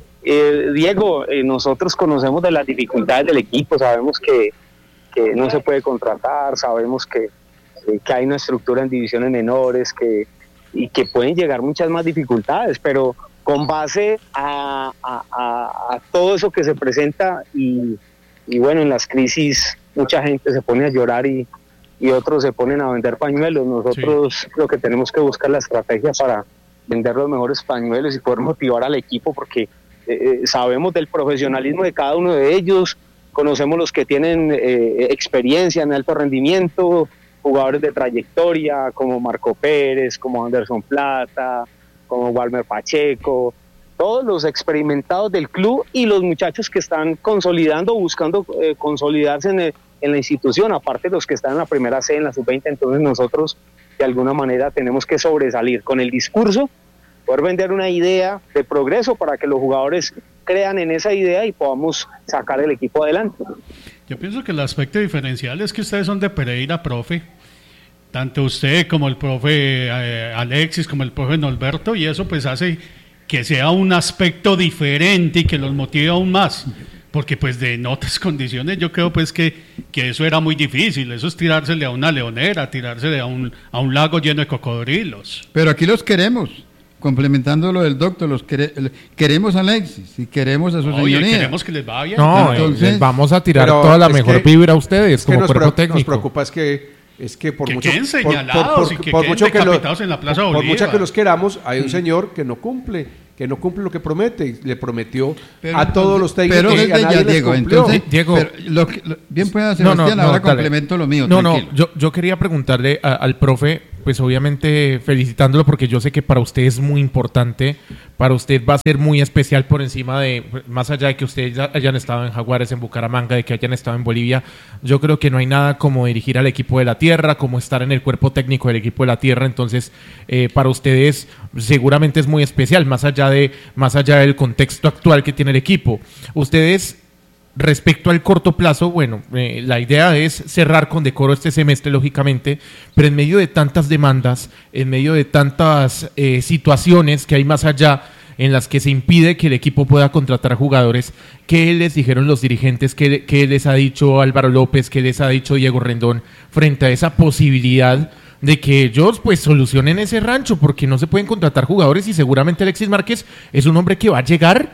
eh, Diego, eh, nosotros conocemos de las dificultades del equipo, sabemos que, que no se puede contratar, sabemos que, eh, que hay una estructura en divisiones menores que, y que pueden llegar muchas más dificultades, pero con base a, a, a, a todo eso que se presenta y, y bueno, en las crisis mucha gente se pone a llorar y y otros se ponen a vender pañuelos. Nosotros sí. Lo que tenemos que buscar la estrategia para vender los mejores pañuelos y poder motivar al equipo, porque eh, sabemos del profesionalismo de cada uno de ellos, conocemos los que tienen eh, experiencia en alto rendimiento, jugadores de trayectoria como Marco Pérez, como Anderson Plata, como Walmer Pacheco, todos los experimentados del club y los muchachos que están consolidando, buscando eh, consolidarse en el en la institución, aparte de los que están en la primera C, en la sub veinte. Entonces nosotros de alguna manera tenemos que sobresalir con el discurso, poder vender una idea de progreso para que los jugadores crean en esa idea y podamos sacar el equipo adelante. Yo pienso que el aspecto diferencial es que ustedes son de Pereira, profe, tanto usted como el profe eh, Alexis, como el profe Norberto, y eso pues hace que sea un aspecto diferente y que los motive aún más. Porque pues de en otras condiciones yo creo pues que, que eso era muy difícil, eso es tirársele a una leonera, tirársele a un, a un lago lleno de cocodrilos. Pero aquí los queremos, complementando lo del doctor, los quere, queremos a Alexis y queremos a su Oye, señoría. queremos que les vaya. No, entonces vamos a tirar toda la mejor que, vibra a ustedes como cuerpo nos técnico. Nos preocupa es que es que por que mucho queden señalados por, por, por, y que por queden mucho que decapitados lo, en la Plaza por, Bolívar. por mucho que los queramos, hay un Mm. señor que no cumple, que no cumple lo que promete, le prometió Pero, a todos los técnicos pero que a nadie ya, les Diego, cumplió. entonces, Diego, pero lo que- lo- bien pueda No, no, Sebastián, no, ahora dale. complemento lo mío. No, tranquilo. no, yo, yo quería preguntarle a- al profe, pues obviamente felicitándolo porque yo sé que para usted es muy importante, para usted va a ser muy especial por encima de, más allá de que ustedes ya hayan estado en Jaguares, en Bucaramanga, de que hayan estado en Bolivia, yo creo que no hay nada como dirigir al equipo de la tierra, como estar en el cuerpo técnico del equipo de la tierra, entonces eh, para ustedes seguramente es muy especial, más allá de, más allá del contexto actual que tiene el equipo. Ustedes respecto al corto plazo, bueno, eh, la idea es cerrar con decoro este semestre, lógicamente, pero en medio de tantas demandas, en medio de tantas eh, situaciones que hay más allá en las que se impide que el equipo pueda contratar jugadores, ¿qué les dijeron los dirigentes? ¿Qué, qué les ha dicho Álvaro López? ¿Qué les ha dicho Diego Rendón frente a esa posibilidad de que ellos pues solucionen ese rancho? Porque no se pueden contratar jugadores y seguramente Alexis Márquez es un hombre que va a llegar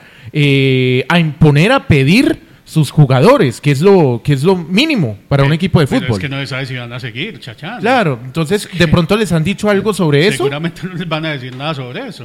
eh, a imponer, a pedir sus jugadores, que es lo que es lo mínimo para un equipo de Pero fútbol. es que no se sabe si van a seguir, chachán. Claro, entonces de pronto les han dicho algo sobre eso. Seguramente no les van a decir nada sobre eso.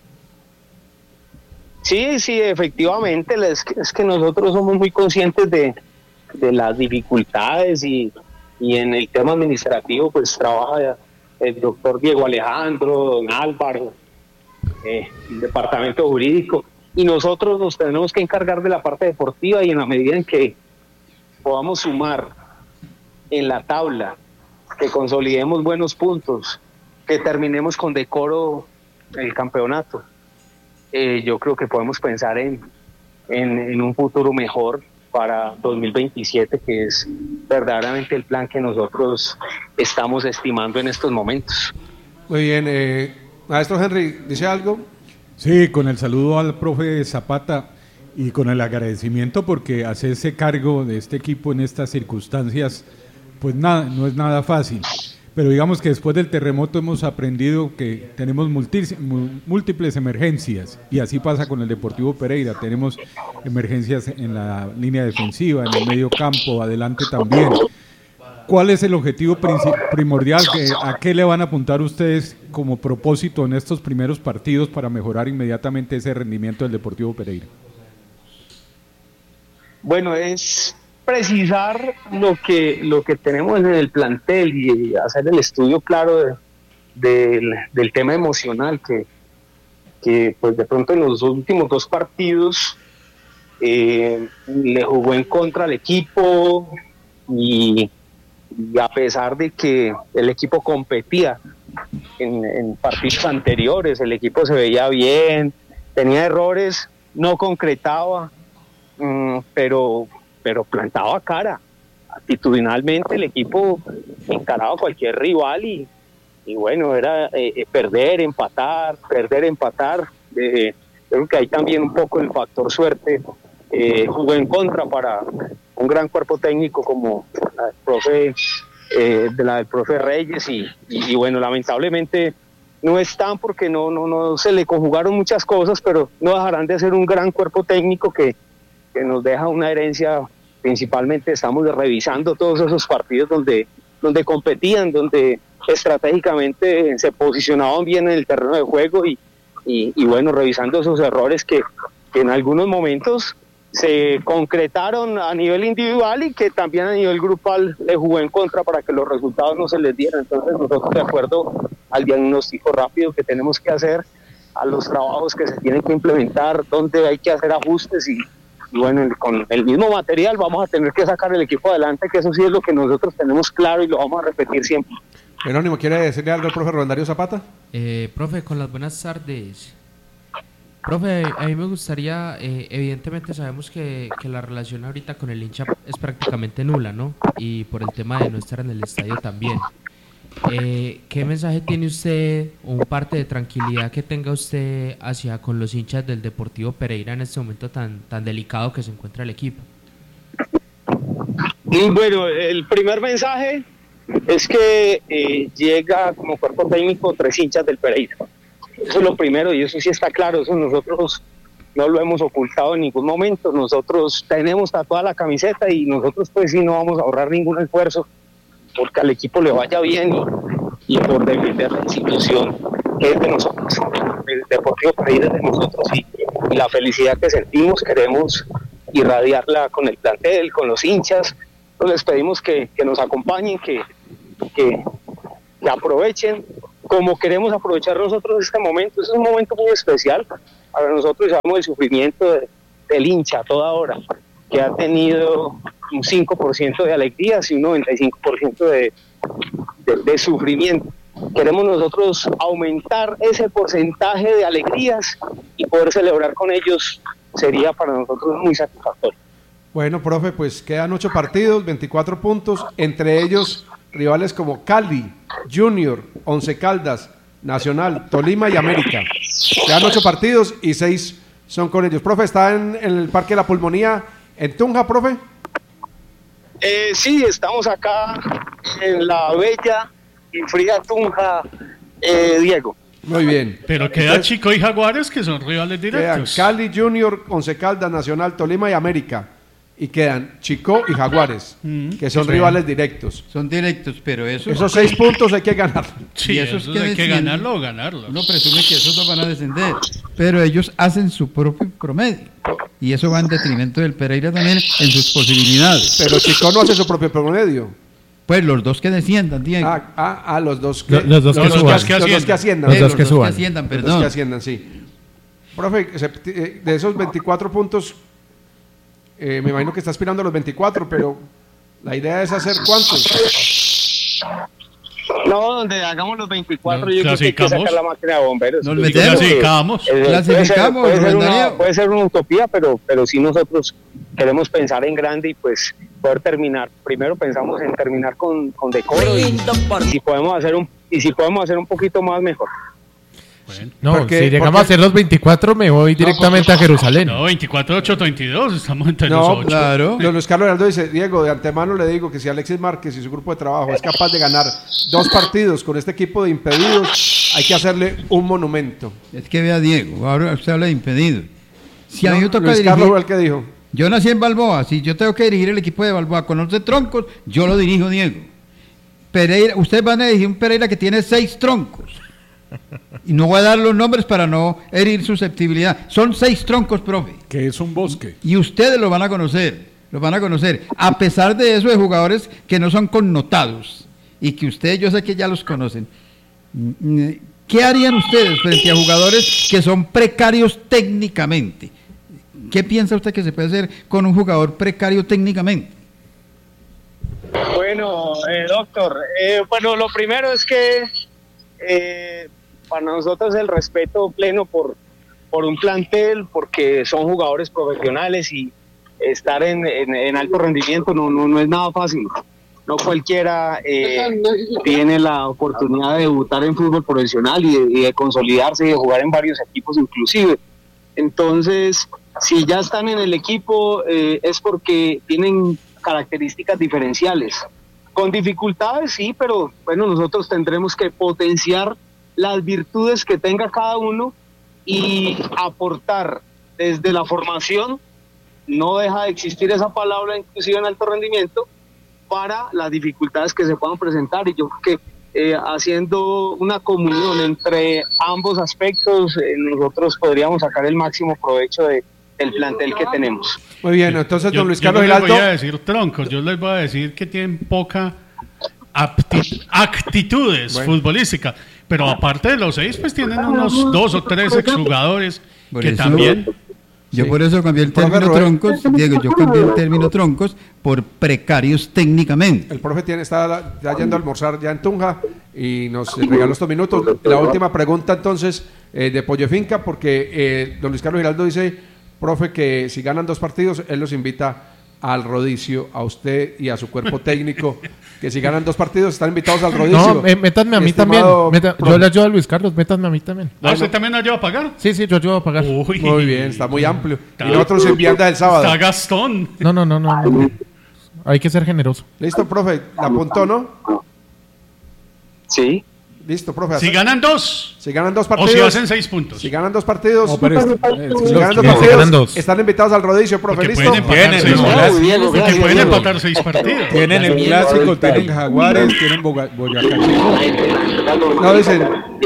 Sí, sí, efectivamente, es que, es que nosotros somos muy conscientes de, de las dificultades y, y en el tema administrativo pues trabaja el doctor Diego Alejandro, don Álvaro, eh, el departamento jurídico, y nosotros nos tenemos que encargar de la parte deportiva y en la medida en que podamos sumar en la tabla, que consolidemos buenos puntos, que terminemos con decoro el campeonato. Eh, yo creo que podemos pensar en, en, en un futuro mejor para dos mil veintisiete, que es verdaderamente el plan que nosotros estamos estimando en estos momentos. Muy bien, eh, maestro Henry, ¿dice algo? Sí, con el saludo al profe Zapata y con el agradecimiento porque hacerse cargo de este equipo en estas circunstancias, pues nada, no es nada fácil. pero digamos que después del terremoto hemos aprendido que tenemos multi- múltiples emergencias, y así pasa con el Deportivo Pereira. Tenemos emergencias en la línea defensiva, en el medio campo, adelante también. ¿Cuál es el objetivo princip- primordial? Que, ¿A qué le van a apuntar ustedes como propósito en estos primeros partidos para mejorar inmediatamente ese rendimiento del Deportivo Pereira? Bueno, es precisar lo que lo que tenemos en el plantel y hacer el estudio claro de, del, del tema emocional que, que pues de pronto en los últimos dos partidos eh, le jugó en contra al equipo y, y a pesar de que el equipo competía en, en partidos anteriores, el equipo se veía bien, tenía errores, no concretaba, mmm, pero pero plantaba cara. Actitudinalmente el equipo encaraba a cualquier rival y, y bueno, era eh, perder, empatar, perder, empatar. Eh, creo que hay también un poco el factor suerte. Eh, jugó en contra para un gran cuerpo técnico como la del profe, eh, de la del profe Reyes y, y, y bueno, lamentablemente no están porque no, no, no se le conjugaron muchas cosas, pero no dejarán de ser un gran cuerpo técnico que que nos deja una herencia. Principalmente estamos revisando todos esos partidos donde, donde competían, donde estratégicamente se posicionaban bien en el terreno de juego y, y, y bueno, revisando esos errores que, que en algunos momentos se concretaron a nivel individual y que también a nivel grupal le jugó en contra para que los resultados no se les dieran. Entonces nosotros, de acuerdo al diagnóstico rápido que tenemos que hacer, a los trabajos que se tienen que implementar, donde hay que hacer ajustes y Y bueno, con el mismo material vamos a tener que sacar el equipo adelante, que eso sí es lo que nosotros tenemos claro y lo vamos a repetir siempre. Jerónimo, ¿quiere decirle algo al profe Rubén Darío Zapata? Eh, profe, con las buenas tardes. Profe, a mí me gustaría, eh, evidentemente sabemos que, que la relación ahorita con el hincha es prácticamente nula, ¿no? Y por el tema de no estar en el estadio también. Eh, ¿Qué mensaje tiene usted, o un parte de tranquilidad que tenga usted hacia con los hinchas del Deportivo Pereira en este momento tan, tan delicado que se encuentra el equipo? Y bueno, el primer mensaje es que eh, llega como cuerpo técnico tres hinchas del Pereira. Eso es lo primero y eso sí está claro, eso nosotros no lo hemos ocultado en ningún momento. Nosotros tenemos tatuada la camiseta y nosotros pues sí no vamos a ahorrar ningún esfuerzo porque al equipo le vaya bien y, y por defender la institución que es de nosotros, el Deportivo Pereira es de nosotros y, y la felicidad que sentimos queremos irradiarla con el plantel, con los hinchas. Entonces les pedimos que, que nos acompañen, que, que, que aprovechen como queremos aprovechar nosotros este momento. Es un momento muy especial para nosotros, sabemos el sufrimiento de, del hincha a toda hora, que ha tenido un cinco por ciento de alegrías y un noventa y cinco por ciento de, de, de sufrimiento. Queremos nosotros aumentar ese porcentaje de alegrías y poder celebrar con ellos sería para nosotros muy satisfactorio. Bueno, profe, pues quedan ocho partidos, veinticuatro puntos, entre ellos rivales como Cali, Junior, Once Caldas, Nacional, Tolima y América. Quedan ocho partidos y seis son con ellos. Profe, ¿está en, en el Parque de la Pulmonía en Tunja, profe? Eh, sí, estamos acá en la bella y fría Tunja, eh, Diego. Muy bien. Pero queda Entonces, Chico y Jaguares, que son rivales directos. Quedan Cali, Junior, Once Caldas, Nacional, Tolima y América. Y quedan Chico y Jaguares, mm, que son sí. rivales directos. Son directos, pero eso... Esos seis puntos hay que ganar. Sí, esos eso hay que ganarlo o ganarlo. Uno presume que esos no van a descender, pero ellos hacen su propio promedio. Y eso va en detrimento del Pereira también en sus posibilidades. Pero Chico no hace su propio promedio. Pues los dos que desciendan, Diego. Ah, ah, ah los dos que, los, los dos, los que, dos que, los dos que asciendan. Los dos que, que asciendan, perdón. Los dos que asciendan, sí. Profe, de esos veinticuatro puntos... Eh, me imagino que está aspirando a los veinticuatro, pero la idea es hacer ¿cuántos? No, donde hagamos los veinticuatro, no, yo creo que hay que sacar la máquina de bomberos. Nos metemos. Clasificamos. Eh, clasificamos. Puede ser, puede, ser una, puede ser una utopía, pero, pero sí nosotros queremos pensar en grande y pues poder terminar. Primero pensamos en terminar con, con decoro y, y si podemos hacer un y si podemos hacer un poquito más, mejor. Bueno. No, Porque- si llegamos porque- a hacer los veinticuatro, me voy directamente a Jerusalén. No, veinticuatro, ocho, treinta y dos, estamos entre No, los ocho. Claro. Don Luis Carlos Heraldo dice, Diego, de antemano le digo que si Alexis Márquez y su grupo de trabajo es capaz de ganar dos partidos con este equipo de impedidos, hay que hacerle un monumento. Es que vea, Diego, ahora usted habla de impedido. Si a mí No, me toca Luis dirigir, Carlos fue el que dijo. yo nací en Balboa, si yo tengo que dirigir el equipo de Balboa con once troncos, yo lo dirijo, Diego. Pereira, ustedes van a dirigir un Pereira que tiene seis troncos. Y no voy a dar los nombres para no herir susceptibilidad. Son seis troncos, profe. Que es un bosque. Y ustedes lo van a conocer, lo van a conocer. A pesar de eso, de jugadores que no son connotados y que ustedes, yo sé que ya los conocen. ¿Qué harían ustedes frente a jugadores que son precarios técnicamente? ¿Qué piensa usted que se puede hacer con un jugador precario técnicamente? Bueno, eh, doctor, eh, bueno, lo primero es que eh, para nosotros el respeto pleno por, por un plantel, porque son jugadores profesionales y estar en, en, en alto rendimiento no, no, no es nada fácil. No cualquiera eh, tiene la oportunidad de debutar en fútbol profesional y de, y de consolidarse y de jugar en varios equipos inclusive. Entonces, si ya están en el equipo eh, es porque tienen características diferenciales. Con dificultades, sí, pero bueno, nosotros tendremos que potenciar las virtudes que tenga cada uno y aportar desde la formación, no deja de existir esa palabra inclusive en alto rendimiento, para las dificultades que se puedan presentar, y yo creo que eh, haciendo una comunión entre ambos aspectos, eh, nosotros podríamos sacar el máximo provecho de, del plantel que tenemos. Muy bien, entonces Yo, don Luis yo Carlos no les Giraldo. voy a decir troncos, yo les voy a decir que tienen poca apti- actitudes Bueno. futbolísticas, pero aparte de los seis, pues tienen unos dos o tres exjugadores Por que eso- también... Yo Sí. por eso cambié el Profe término Rubén. troncos, Diego, yo cambié el término troncos por precarios técnicamente. El profe tiene, está ya yendo a almorzar ya en Tunja y nos regaló estos minutos. La última pregunta entonces eh, de Pollo Finca, porque eh, don Luis Carlos Giraldo dice, profe, que si ganan dos partidos, él los invita al rodicio, a usted y a su cuerpo técnico, que si ganan dos partidos están invitados al rodicio. No, eh, métanme a mí también. Estimado Meta- profe. yo le ayudo a Luis Carlos, métanme a mí también. ¿Ah, usted también ayuda a pagar? Sí, sí, yo ayudo a pagar. Uy, Muy bien, está muy amplio. Está- Y nosotros en vianda del sábado. Está Gastón. No, no, no, no, no. Hay que ser generoso. Listo, profe, la apuntó, ¿no? Sí. Listo, profe. Si ganan dos, Si ganan dos o partidos. si hacen seis puntos. Si ganan dos partidos. No, pero es- es- si los ganan dos que- No, partidos, ganan dos. están invitados al rodicio, profe. Porque ¿Listo? pueden empatar Tienen, seis ¿no? partidos. Muy bien, Porque gracias, pueden Diego. empatar seis partidos. Tienen el clásico, tienen Jaguares, tienen Boga- Boyacá Chico. No, dicen,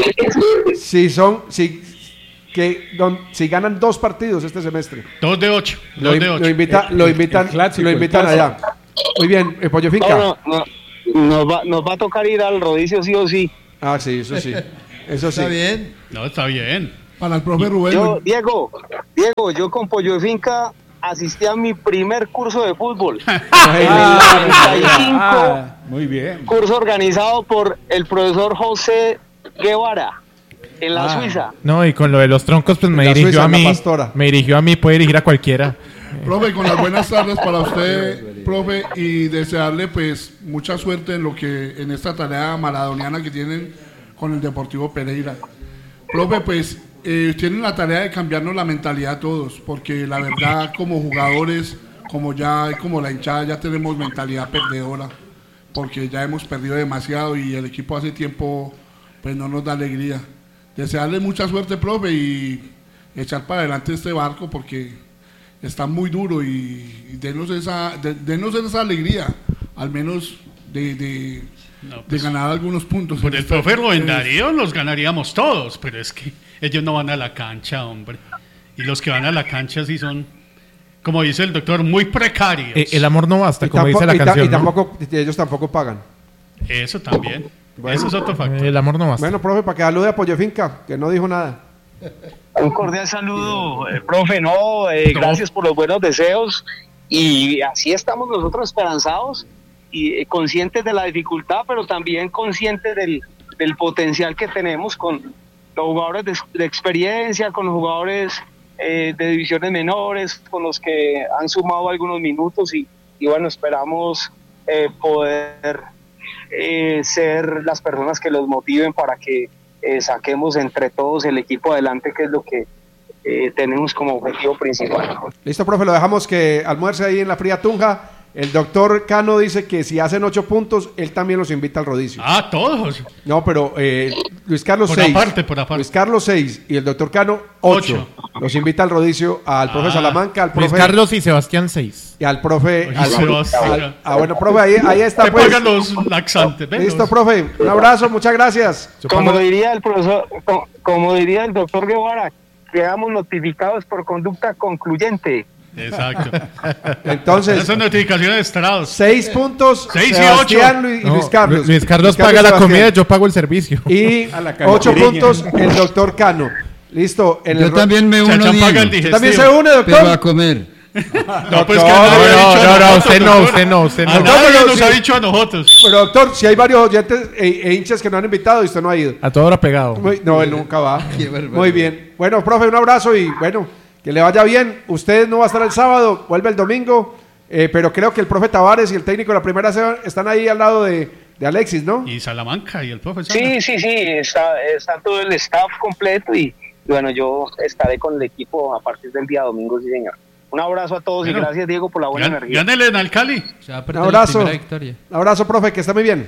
si son, si, que, don- si ganan dos partidos este semestre, Dos de ocho. lo, Dos in- de lo ocho. invita, lo El- invitan, el clásico, lo el invitan clásico. allá. Muy bien, el Pollo Finca. No, no, no, nos va, nos va a tocar ir al rodicio sí o sí. Ah, sí, eso sí. Eso sí. Está bien. No, está bien. Para el profe Rubén. Yo, Diego, Diego, yo con Pollo de Finca asistí a mi primer curso de fútbol. Ay, Ah, muy bien. Curso organizado por el profesor José Guevara en la Ah. Suiza. No, y con lo de los troncos, pues me la dirigió Suiza, a en la mí. Pastora. Me dirigió a mí, puede dirigir a cualquiera. Profe, con las buenas tardes para usted, profe, y desearle pues mucha suerte en lo que en esta tarea maradoniana que tienen con el Deportivo Pereira. Profe, pues eh, tienen la tarea de cambiarnos la mentalidad a todos, porque la verdad como jugadores, como ya como la hinchada ya tenemos mentalidad perdedora, porque ya hemos perdido demasiado y el equipo hace tiempo pues no nos da alegría. Desearle mucha suerte, profe, y echar para adelante este barco porque está muy duro y, y denos esa de- denos esa alegría, al menos de, de, No, de pues, ganar algunos puntos. por en el esta- profe Rubén en- Darío los ganaríamos todos, pero es que ellos no van a la cancha, hombre. Y los que van a la cancha sí son, como dice el doctor, muy precarios. Eh, el amor no basta, Y, como tampoco, dice la y ta- canción. y ¿no? tampoco, y ellos tampoco pagan. Eso también. Bueno. Eso es otro factor. El amor no basta. Bueno, profe, para que salude a Pollo Finca, que no dijo nada. Un cordial saludo, eh, profe, no, eh, No. gracias por los buenos deseos y así estamos nosotros esperanzados y eh, conscientes de la dificultad, pero también conscientes del, del potencial que tenemos con los jugadores de, de experiencia, con los jugadores eh, de divisiones menores, con los que han sumado algunos minutos y, y bueno, esperamos eh, poder eh, ser las personas que los motiven para que eh, saquemos entre todos el equipo adelante, que es lo que eh, tenemos como objetivo principal. Listo, profe, lo dejamos que almuerce ahí en la fría Tunja. El doctor Cano dice que si hacen ocho puntos, él también los invita al rodicio. Ah, todos. No, pero eh, Luis Carlos Por seis. aparte, por aparte. Luis Carlos seis y el doctor Cano ocho. Los invita al rodicio al profe Ah, Salamanca, al profe Luis Carlos y Sebastián seis. y al profe. Oye, al- Sebastián. al- ah, bueno, profe, ahí, ahí está. Te Pues. pagan los laxantes. ¿ves? Listo, profe. Un abrazo, muchas gracias. Como diría el profesor, co- como diría el doctor Guevara, quedamos notificados por conducta concluyente. Exacto. Entonces, Esas notificaciones de estrados. seis puntos. Seis y Sebastián, ocho. Luis, y No, Luis Carlos. Luis Carlos Luis paga la Sebastián. comida, yo pago el servicio. Y A la ocho caipirinha. puntos el doctor Cano. Listo. En Yo el también me uno, Chachán paga el Diego, ¿Usted también se digestivo. une, doctor? pero a comer. No, pues que Doctor, nadie No, ha no, dicho a no, no, nosotros, usted no, doctor. usted no, usted A no. Doctor, nadie pero nos sí. ha dicho a nosotros. Pero doctor, si hay varios oyentes e, e hinchas que no han invitado y usted no ha ido. A toda hora pegado. Muy- no, él nunca va. Qué barbaridad. Muy bien. Bueno, profe, un abrazo y bueno, que le vaya bien. Usted no va a estar el sábado, vuelve el domingo, eh, pero creo que el profe Tavares y el técnico de la primera se- están ahí al lado de, de Alexis, ¿no? Y Salamanca y el profesor. Sí, sí, sí, está, está todo el staff completo y bueno, yo estaré con el equipo a partir del día domingo, sí señor. Un abrazo a todos Bueno, y gracias Diego por la buena Gán- energía. Gánele en Alcali. Se va a Un perder la abrazo. primera victoria. Un abrazo, profe, que está muy bien.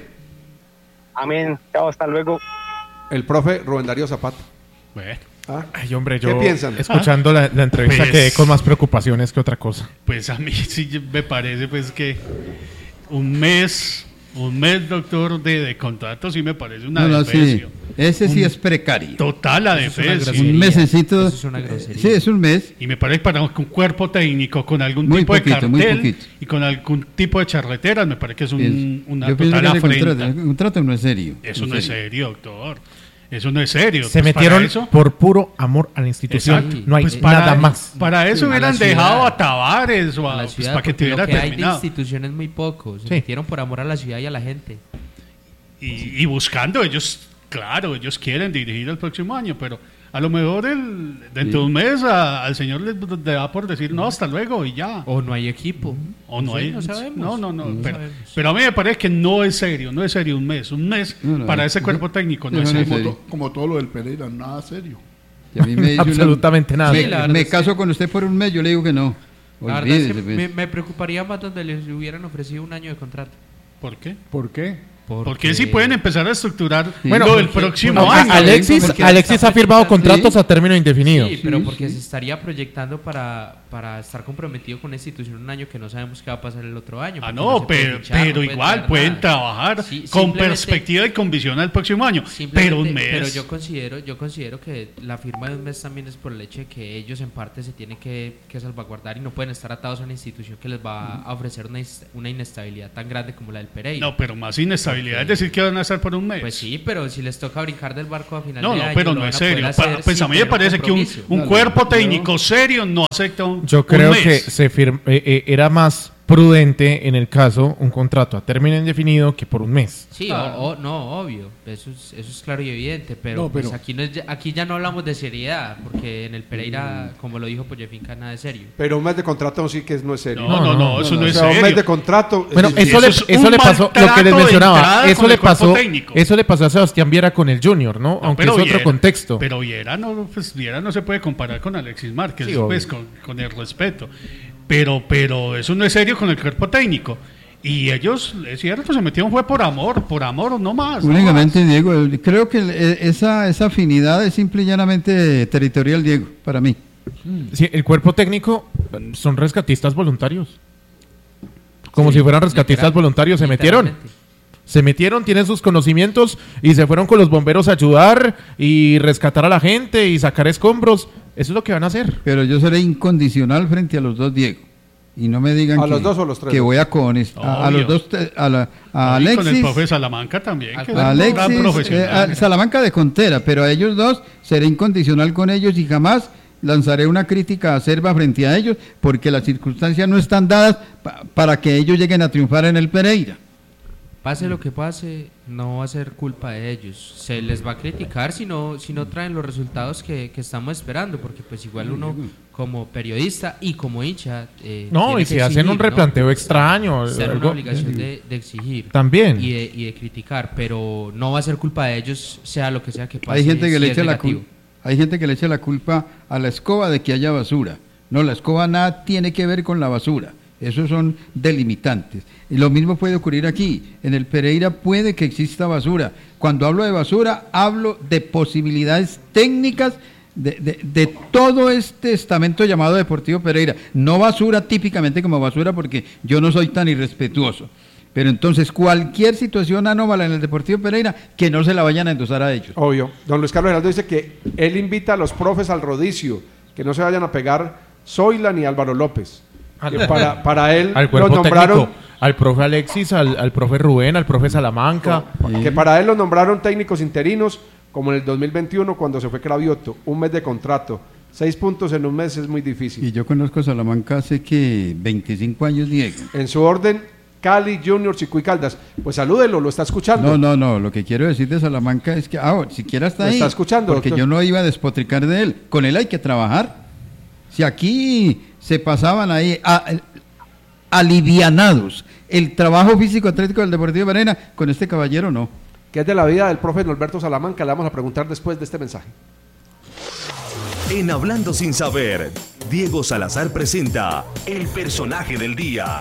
Amén, chao, hasta luego. El profe Rubén Darío Zapata. Bueno, ¿Ah? Ay, hombre, ¿Qué yo piensan? escuchando la, la entrevista Pues- quedé con más preocupaciones que otra cosa. pues a mí sí me parece pues que un mes, un mes, doctor, de, de contrato sí me parece una No, no, sí. defecio. Ese sí es precario. Total la Eso es una defecio. grosería. Un mesecito. Eso es una grosería. Sí, es un mes. Y me parece que para un cuerpo técnico con algún Muy tipo de poquito, muy cartel poquito. y con algún tipo de charreteras, me parece que es un, Pienso- una Yo pienso total que ese afrenta. contrato, el contrato no es serio. Eso no es serio, doctor. Eso no es serio. Se Pues para metieron eso- por puro amor a la institución. Exacto. No hay Pues para, nada más. Para eso Sí, a hubieran la ciudad. dejado a Tavares o a, A la pues, ciudad, para que porque tuviera lo que hay de terminado. institución es muy poco. Se Sí. metieron por amor a la ciudad y a la gente. Y, y buscando, ellos, claro, ellos quieren dirigir el próximo año, pero a lo mejor el, dentro de un mes a- al señor le, le da por decir no, hasta luego y ya. O no hay equipo. O no sé, hay. no sabemos. No, no, no. No pero, sabemos. pero a mí me parece que no es serio, no es serio un mes. Un mes No, no, para no. ese cuerpo técnico no No, es no es serio. Como, serio. to- como todo lo del Pereira, nada serio. Y a mí me dice una- Absolutamente nada. Me, Sí, la verdad me es que- caso con usted por un mes, yo le digo que no. La verdad es que Olvídese, pues. me, me preocuparía más donde les hubieran ofrecido un año de contrato. ¿Por qué? ¿Por qué? Porque sí pueden empezar a estructurar Bueno, lo del porque- próximo No, año. a- Alexis, porque Alexis está ha firmado proyectando- contratos a término indefinido. Sí, pero Sí, porque sí. se estaría proyectando para, para estar comprometido con una institución un año que no sabemos qué va a pasar el otro año. Ah, porque no, se puede pero, fichar, no pero puede igual traer pueden nada. trabajar Sí, con simplemente- perspectiva y con visión al próximo año. Pero Simplemente- un mes. Pero yo considero, yo considero que la firma de un mes también es por el hecho de que ellos en parte se tienen que, que salvaguardar y no pueden estar atados a una institución que les va a ofrecer una, is- una inestabilidad tan grande como la del Pereira. No, pero más inestabilidad es decir que van a estar por un mes. Pues sí, pero si les toca brincar del barco a final no, de no, año, pero lo no van es a poder serio. hacer Pa- pues sin a mí me tener parece que un, compromiso. un No, no, cuerpo no. técnico serio no acepta un Yo un creo mes. que se firm- eh, eh, era más prudente en el caso un contrato a término indefinido que por un mes. Sí, o- o- no, obvio, eso es, eso es claro y evidente, pero, No, pero- pues aquí, no es, aquí ya no hablamos de seriedad, porque en el Pereira, como lo dijo Pollefinca, nada de serio. Pero un mes de contrato sí que no es serio. No, no, no, eso no, O es sea, un mes serio. de contrato. Bueno, es decir, eso, le, eso es eso un le pasó, lo que les maltrato de mencionaba, entrada eso con le el cuerpo pasó, técnico. eso le pasó a Sebastián Viera con el Junior, ¿no? No, Aunque es pero otro Viera- contexto. Pero Viera no, pues, Viera no se puede comparar con Alexis Márquez, Sí, pues, obvio. con, con el respeto. Pero, pero eso no es serio con el cuerpo técnico. Y ellos, es cierto, se metieron fue por amor, por amor, no más. no Únicamente, Diego, el- creo que el- e- esa, esa afinidad es simple y llanamente territorial, Diego, para mí. Sí, el cuerpo técnico eh, son rescatistas voluntarios. Como si fueran rescatistas Literal- voluntarios, se metieron. literalmente. Se metieron, tienen sus conocimientos y se fueron con los bomberos a ayudar y rescatar a la gente y sacar escombros. Eso es lo que van a hacer. Pero yo seré incondicional frente a los dos, Diego. Y no me digan ¿A que, los dos o los tres? que voy a con est- a, a los Obvio. dos, te- a, la- a No, y con el Alexis, profe Salamanca también, que es a un gran Alexis, profesional. eh, a Salamanca de Contera, pero a ellos dos seré incondicional con ellos y jamás lanzaré una crítica acerba frente a ellos porque las circunstancias no están dadas pa- para que ellos lleguen a triunfar en el Pereira. pase lo que pase, no va a ser culpa de ellos. Se les va a criticar si no, si no traen los resultados que, que estamos esperando, porque pues igual uno como periodista y como hincha... Eh, no, y si exigir, hacen un replanteo ¿no? extraño... Ser una obligación de, de exigir. También. Y de, y de criticar, pero no va a ser culpa de ellos, sea lo que sea que pase. Hay gente que, si le, echa la cul- hay gente que le echa la culpa a la escoba de que haya basura. No, la escoba nada tiene que ver con la basura. Esos son delimitantes. Y lo mismo puede ocurrir aquí. En el Pereira puede que exista basura. Cuando hablo de basura, hablo de posibilidades técnicas de, de, de todo este estamento llamado Deportivo Pereira. No basura típicamente como basura, porque yo no soy tan irrespetuoso. Pero entonces, cualquier situación anómala en el Deportivo Pereira, que no se la vayan a endosar a ellos. Obvio. Don Luis Carlos Geraldo dice que él invita a los profes al rodicio, que no se vayan a pegar Zoila ni Álvaro López. Que para, para él al cuerpo los nombraron técnico, al profe Alexis, al, al profe Rubén, al profe Salamanca. No, que para él los nombraron técnicos interinos, como en el dos mil veintiuno cuando se fue Cravioto, un mes de contrato. Seis puntos en un mes es muy difícil. Y yo conozco a Salamanca hace que veinticinco años, Diego. En su orden, Cali, Junior, Chico y Caldas. Pues salúdelo, lo está escuchando. No, no, no, lo que quiero decir de Salamanca es que, ah, siquiera está ¿Lo ahí. está escuchando, porque doctor? yo no iba a despotricar de él. Con él hay que trabajar. Si aquí se pasaban ahí a, a, alivianados el trabajo físico atlético del Deportivo Pereira, con este caballero no. ¿Qué es de la vida del profe Norberto Salamanca? Le vamos a preguntar después de este mensaje. En Hablando Sin Saber, Diego Salazar presenta el personaje del día.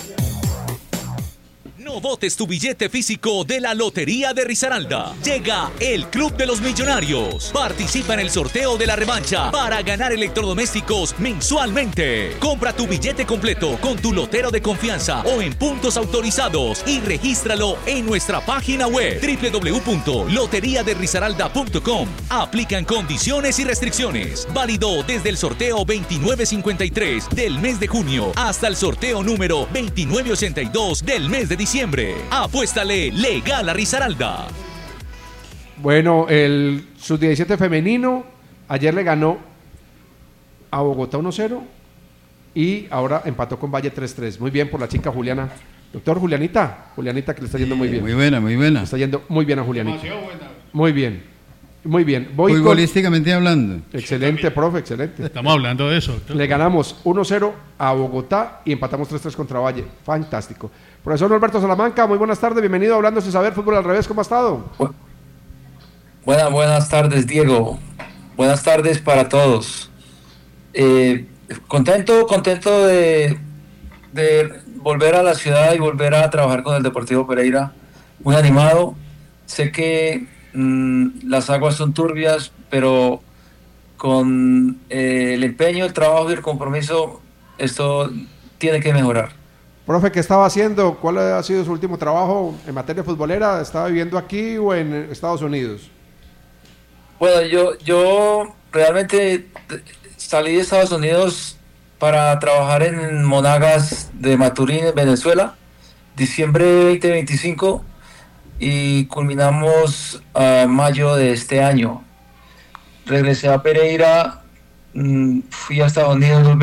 No botes tu billete físico de la Lotería de Risaralda. Llega el Club de los Millonarios. Participa en el sorteo de la revancha para ganar electrodomésticos mensualmente. Compra tu billete completo con tu lotero de confianza o en puntos autorizados y regístralo en nuestra página web doble u doble u doble u punto lotería de risaralda punto com. Aplican condiciones y restricciones. Válido desde el sorteo veintinueve cincuenta y tres del mes de junio hasta el sorteo número veintinueve ochenta y dos del mes de diciembre. Apuéstale legal a Risaralda. Bueno, el sub diecisiete femenino ayer le ganó a Bogotá uno cero y ahora empató con Valle tres tres. Muy bien por la chica Juliana. Doctor Julianita, Julianita que le está yendo muy bien. Muy buena, muy buena. Le está yendo muy bien a Julianita. Muy bien. Muy bien. Voy futbolísticamente con... hablando. Excelente, profe, excelente. Estamos hablando de eso. Doctor. Le ganamos uno cero a Bogotá y empatamos tres tres contra Valle. Fantástico. Profesor Norberto Salamanca, muy buenas tardes. Bienvenido a Hablando Sin Saber, Fútbol al Revés. ¿Cómo ha estado? Buenas, buenas tardes, Diego. Buenas tardes para todos. Eh, contento, contento de, de volver a la ciudad y volver a trabajar con el Deportivo Pereira. Muy animado. Sé que las aguas son turbias, pero con eh, el empeño, el trabajo y el compromiso, esto tiene que mejorar. Profe, ¿qué estaba haciendo? ¿Cuál ha sido su último trabajo en materia futbolera? ¿Estaba viviendo aquí o en Estados Unidos? Bueno, yo, yo realmente salí de Estados Unidos para trabajar en Monagas de Maturín, en Venezuela, diciembre veinte veinticinco, y culminamos a mayo de este año. Regresé a Pereira, mmm, fui a Estados Unidos dos